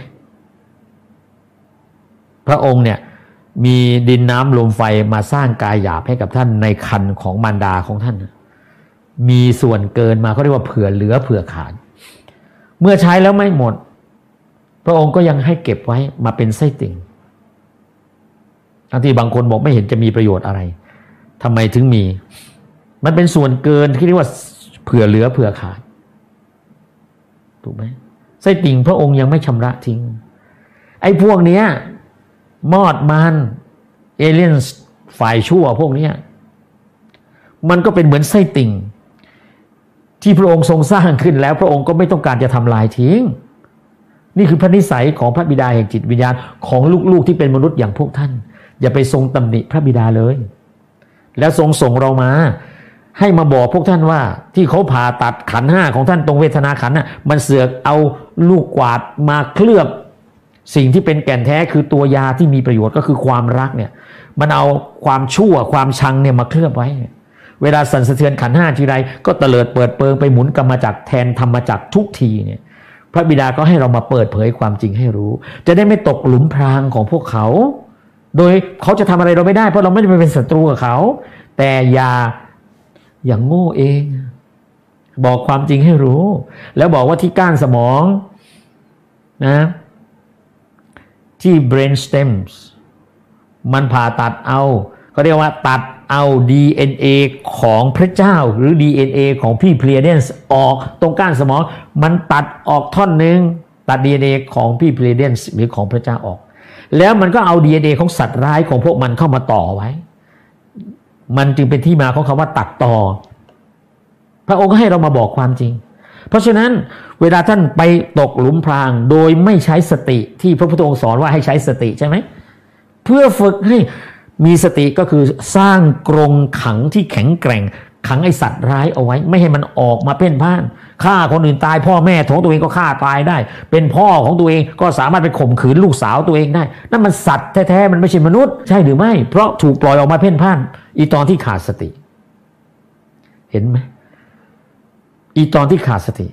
พระองค์เนี่ยมีดินน้ำลมไฟมาสร้างกายหยาบให้กับท่านในครรภ์ของมารดาของท่านมีส่วนเกินมาเขาเรียกว่าเผื่อเหลือเผื่อขาดเมื่อใช้แล้วไม่หมดพระองค์ก็ยังให้เก็บไว้มาเป็นไส้ติ่งทั้งที่บางคนบอกไม่เห็นจะมีประโยชน์อะไรทำไมถึงมีมันเป็นส่วนเกินที่เรียกว่าเผื่อเหลือเผื่อขาดถูกไหมไส้ติ่งพระองค์ยังไม่ชำระทิ้งไอ้พวกเนี้ยมอดมารเอเลี่ยนฝ่ายชั่วพวกเนี้ยมันก็เป็นเหมือนไส้ติ่งที่พระองค์ทรงสร้างขึ้นแล้วพระองค์ก็ไม่ต้องการจะทำลายทิ้งนี่คือพระนิสัยของพระบิดาแห่งจิตวิญญาณของลูกๆที่เป็นมนุษย์อย่างพวกท่านอย่าไปทรงตำหนิพระบิดาเลยแล้วทรงส่งเรามาให้มาบอกพวกท่านว่าที่เขาผ่าตัดขันธ์ห้าของท่านตรงเวทนาขันธ์น่ะมันเสือกเอาลูกกวาดมาเคลือบสิ่งที่เป็นแก่นแท้คือตัวยาที่มีประโยชน์ก็คือความรักเนี่ยมันเอาความชั่วความชังเนี่ยมาเคลือบไว้เวลาสั่นสะเทือนขันธ์ห้าทีไรก็เตลิดเปิดเปิงไปหมุนกรรมจักรแทนธรรมจักรทุกทีเนี่ยพระบิดาก็ให้เรามาเปิดเผยความจริงให้รู้จะได้ไม่ตกหลุมพรางของพวกเขาโดยเขาจะทำอะไรเราไม่ได้เพราะเราไม่ได้เป็นศัตรูกับเขาแต่อย่างโง่เองบอกความจริงให้รู้แล้วบอกว่าที่ก้านสมองนะที่ brain stems มันผ่าตัดเอาเขาเรียกว่าตัดเอา DNA ของพระเจ้าหรือ DNA ของพี่เพลียเดนส์ออกตรงก้านสมองมันตัดออกท่อนหนึ่งตัด DNA ของพี่เพลียเดนส์หรือของพระเจ้าออกแล้วมันก็เอา DNA ของสัตว์ร้ายของพวกมันเข้ามาต่อไว้มันจึงเป็นที่มาของคำว่าตัดต่อพระองค์ก็ให้เรามาบอกความจริงเพราะฉะนั้นเวลาท่านไปตกหลุมพรางโดยไม่ใช้สติที่พระพุทธองค์สอนว่าให้ใช้สติใช่ไหมเพื่อฝึกให้มีสติก็คือสร้างกรงขังที่แข็งแกร่งขังไอสัตว์ร้ายเอาไว้ไม่ให้มันออกมาเพ่นพ่านฆ่าคนอื่นตายพ่อแม่ของตัวเองก็ฆ่าตายได้เป็นพ่อของตัวเองก็สามารถไปข่มขืนลูกสาวตัวเองได้นั่นมันสัตว์แท้ๆมันไม่ใช่มนุษย์ใช่หรือไม่เพราะถูกปล่อยออกมาเพ่นพ่านอีตอนที่ขาดสติเห็นไหมอีตอนที่ขาดสติ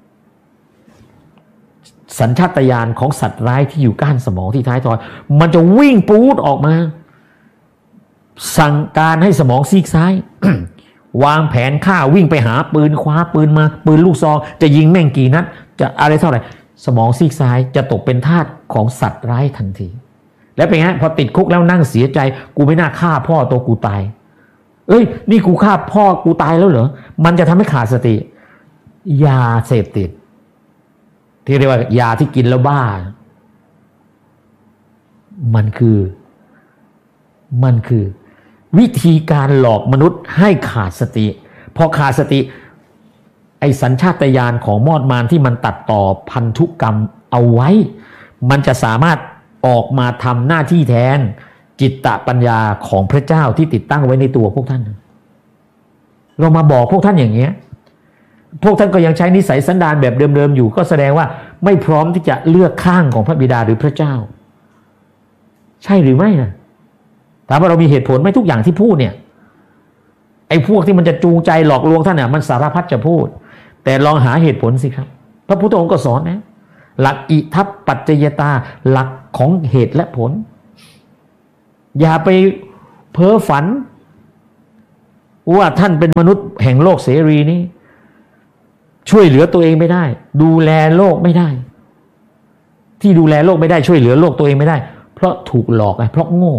สัญชาตญาณของสัตว์ร้ายที่อยู่ก้านสมองที่ท้ายทอยมันจะวิ่งปูดออกมาสั่งการให้สมองซีกซ้าย วางแผนฆ่าวิ่งไปหาปืนคว้าปืนมาปืนลูกซองจะยิงแม่งกี่นัดจะอะไรเท่าไหร่สมองซีกซ้ายจะตกเป็นทาสของสัตว์ร้ายทันทีแล้วเป็นไงพอติดคุกแล้วนั่งเสียใจกูไม่น่าฆ่าพ่อตัวกูตายเอ้ยนี่กูฆ่าพ่อกูตายแล้วเหรอมันจะทำให้ขาดสติยาเสพติดที่เรียกว่ายาที่กินแล้วบ้ามันคือวิธีการหลอกมนุษย์ให้ขาดสติพอขาดสติไอ้สัญชาตญาณของมอดมารที่มันตัดต่อพันธุกรรมเอาไว้มันจะสามารถออกมาทำหน้าที่แทนจิตตปัญญาของพระเจ้าที่ติดตั้งไว้ในตัวพวกท่านเรามาบอกพวกท่านอย่างเงี้ยพวกท่านก็ยังใช้นิสัยสันดานแบบเดิมๆอยู่ก็แสดงว่าไม่พร้อมที่จะเลือกข้างของพระบิดาหรือพระเจ้าใช่หรือไม่นะถามว่าเรามีเหตุผลไหมทุกอย่างที่พูดเนี่ยไอ้พวกที่มันจะจูงใจหลอกลวงท่านเนี่ยมันสารพัดจะพูดแต่ลองหาเหตุผลสิครับพระพุทธองค์ก็สอนนะหลักอิทัปปัจจยตาหลักของเหตุและผลอย่าไปเพ้อฝันว่าท่านเป็นมนุษย์แห่งโลกเสรีนี้ช่วยเหลือตัวเองไม่ได้ดูแลโลกไม่ได้ที่ดูแลโลกไม่ได้ช่วยเหลือโลกตัวเองไม่ได้เพราะถูกหลอกเพราะโง่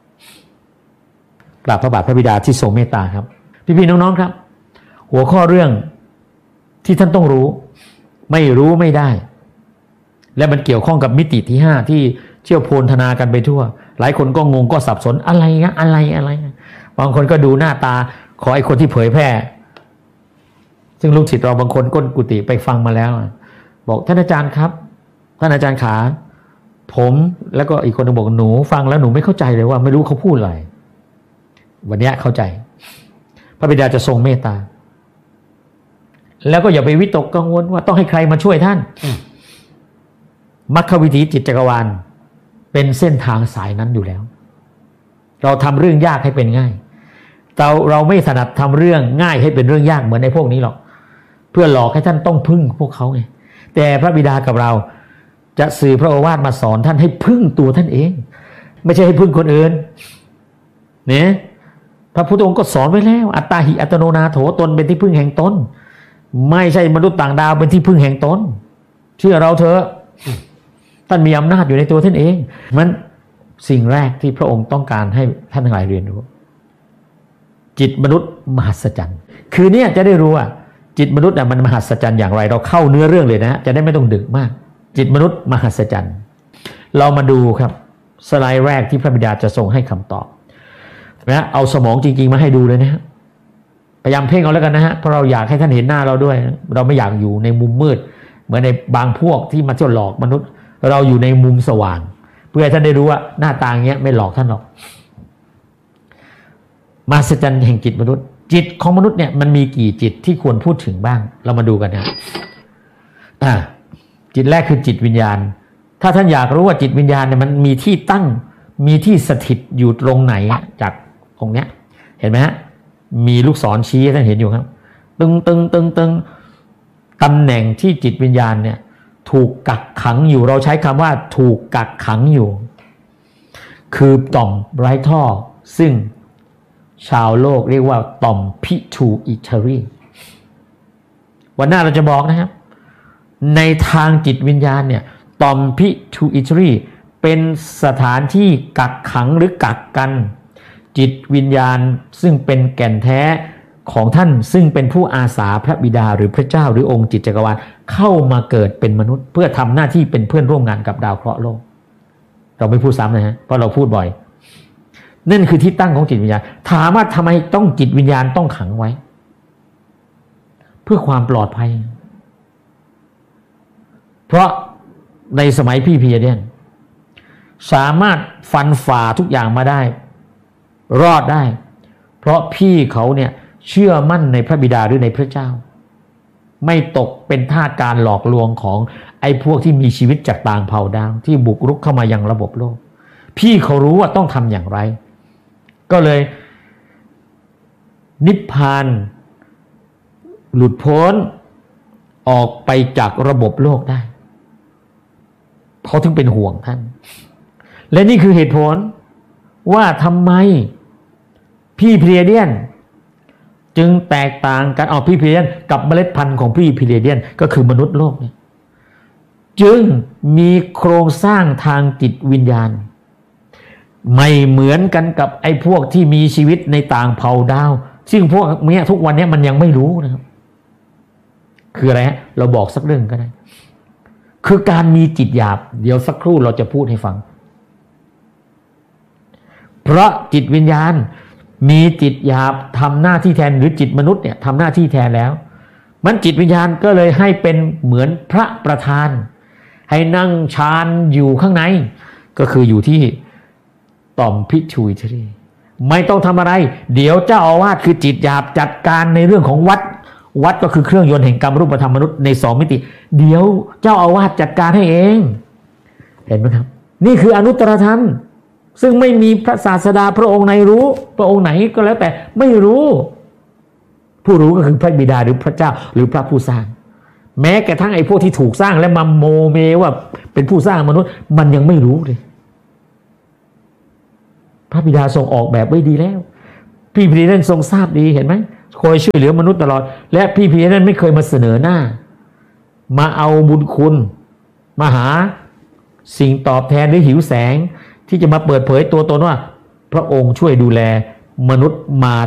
กราบพระบาทพระบิดาที่ทรงเมตตาครับพี่ๆน้องๆครับหัวข้อเรื่องที่ท่านต้องรู้ไม่รู้ไม่ได้และมันเกี่ยวข้องกับมิติที่5ที่เชี่ยวโพลธนากันไปทั่วหลายคนก็งงก็สับสนอะไรนะอะไรบางคนก็ดูหน้าตาขอไอ้คนที่เผยแพร่ซึ่งลูกศิษย์เราบางคนก้นกุฏิไปฟังมาแล้วบอกท่านอาจารย์ครับท่านอาจารย์ขาผมแล้วก็อีกคนนึงบอกหนูฟังแล้วหนูไม่เข้าใจเลยว่าไม่รู้เขาพูดอะไรวันนี้เข้าใจพระบิดาจะทรงเมตตาแล้วก็อย่าไปวิตกกังวลว่าต้องให้ใครมาช่วยท่านมรรควิถีจิตจักรวาลเป็นเส้นทางสายนั้นอยู่แล้วเราทำเรื่องยากให้เป็นง่ายเราไม่ถนัดทำเรื่องง่ายให้เป็นเรื่องยากเหมือนในพวกนี้หรอกเพื่อหลอกให้ท่านต้องพึ่งพวกเขาไงแต่พระบิดากับเราจะสื่อพระโอวาทมาสอนท่านให้พึ่งตัวท่านเองไม่ใช่ให้พึ่งคนอื่นเนี่ยพระพุทธองค์ก็สอนไว้แล้วอัตตาหิอัตโนนาโถตนเป็นที่พึ่งแห่งตนไม่ใช่มนุษย์ต่างดาวเป็นที่พึ่งแห่งตนเชื่อเราเถอะท่านมีอำนาจอยู่ในตัวท่านเองมันสิ่งแรกที่พระองค์ต้องการให้ท่านทั้งหลายเรียนรู้จิตมนุษย์มหัศจรรย์คือเนี่ยจะได้รู้ว่าจิตมนุษย์มันมหัศจรรย์อย่างไรเราเข้าเนื้อเรื่องเลยนะจะได้ไม่ต้องดึกมากจิตมนุษย์มหัศจรรย์เรามาดูครับสไลด์แรกที่พระบิดาจะทรงให้คำตอบนะเอาสมองจริงๆมาให้ดูเลยนะฮะพยายามเพ่งเอาแล้วกันนะฮะเพราะเราอยากให้ท่านเห็นหน้าเราด้วยเราไม่อยากอยู่ในมุมมืดเหมือนในบางพวกที่มาเที่ยวหลอกมนุษย์เราอยู่ในมุมสว่างเพื่อให้ท่านได้รู้ว่าหน้าตาอย่างเงี้ยไม่หลอกท่านหรอกมหัศจรรย์แห่งจิตมนุษย์จิตของมนุษย์เนี่ยมันมีกี่จิตที่ควรพูดถึงบ้างเรามาดูกันนะจิตแรกคือจิตวิญญาณถ้าท่านอยากรู้ว่าจิตวิญญาณเนี่ยมันมีที่ตั้งมีที่สถิตอยู่ตรงไหนจากตรงเนี้ยเห็นไหมฮะมีลูกศรชี้ท่านเห็นอยู่ครับตึงตำแหน่งที่จิตวิญญาณเนี่ยถูกกักขังอยู่เราใช้คำว่าถูกกักขังอยู่คือต่อมไร้ท่อซึ่งชาวโลกเรียกว่าต่อมพิทูอิทรีวันหน้าเราจะบอกนะครับในทางจิตวิญญาณเนี่ยต่อมพิทูอิทรีเป็นสถานที่กักขังหรือกักกันจิตวิญญาณซึ่งเป็นแก่นแท้ของท่านซึ่งเป็นผู้อาสาพระบิดาหรือพระเจ้าหรือองค์จิตจักรวาลเข้ามาเกิดเป็นมนุษย์เพื่อทำหน้าที่เป็นเพื่อนร่วมงานกับดาวเคราะห์โลกเราไม่พูดซ้ำนะฮะเพราะเราพูดบ่อยนั่นคือที่ตั้งของจิตวิญญาณถามว่าทำไมต้องจิตวิญญาณต้องขังไว้เพื่อความปลอดภัยเพราะในสมัยพี่พีเดียนสามารถฟันฝ่าทุกอย่างมาได้รอดได้เพราะพี่เขาเนี่ยเชื่อมั่นในพระบิดาหรือในพระเจ้าไม่ตกเป็นทาสการหลอกลวงของไอ้พวกที่มีชีวิตจากต่างเผ่าดาวที่บุกรุกเข้ามายังระบบโลกพี่เขารู้ว่าต้องทำอย่างไรก็เลยนิพพานหลุดพ้นออกไปจากระบบโลกได้เขาถึงเป็นห่วงท่านและนี่คือเหตุผลว่าทำไมพี่พิเรเดียนจึงแตกต่างกันพี่พิเรเดียนกับเมล็ดพันธุ์ของพี่พิเรเดียนก็คือมนุษย์โลกเนี่ยจึงมีโครงสร้างทางจิตวิญญาณไม่เหมือนกันกับไอ้พวกที่มีชีวิตในต่างเผ่าดาวซึ่งพวกเนี้ยทุกวันนี้มันยังไม่รู้นะครับคืออะไรฮะเราบอกสักเรื่องก็ได้คือการมีจิตหยาบเดี๋ยวสักครู่เราจะพูดให้ฟังเพราะจิตวิญญาณมีจิตหยาบทำหน้าที่แทนหรือจิตมนุษย์เนี่ยทำหน้าที่แทนแล้วมันจิตวิญญาณก็เลยให้เป็นเหมือนพระประธานให้นั่งฌานอยู่ข้างในก็คืออยู่ที่ต่อมพิทูอิทรีไม่ต้องทำอะไรเดี๋ยวเจ้าอาวาสคือจิตหยาบจัดการในเรื่องของวัดก็คือเครื่องยนต์แห่งกรรมรูปธรรมมนุษย์ใน2มิติเดี๋ยวเจ้าอาวาสจัดการให้เองเห็นไหมครับนี่คืออนุตตรธรรมซึ่งไม่มีพระศาสดาพระองค์ไหนรู้พระองค์ไหนก็แล้วแต่ไม่รู้ผู้รู้ก็คือพระบิดาหรือพระเจ้าหรือพระผู้สร้างแม้กระทั่งไอ้พวกที่ถูกสร้างและมาโมเมว่าเป็นผู้สร้างมนุษย์มันยังไม่รู้เลยพระบิดาทรงออกแบบไว้ดีแล้วพี่พีนั้นทรงทราบดีเห็นไหมคอยช่วยเหลือมนุษย์ตลอดและพี่พีนั้นไม่เคยมาเสนอหน้ามาเอาบุญคุณมาหาสิ่งตอบแทนหรือหิวแสงที่จะมาเปิดเผยตัวตนว่าพระองค์ช่วยดูแลมนุษย์มา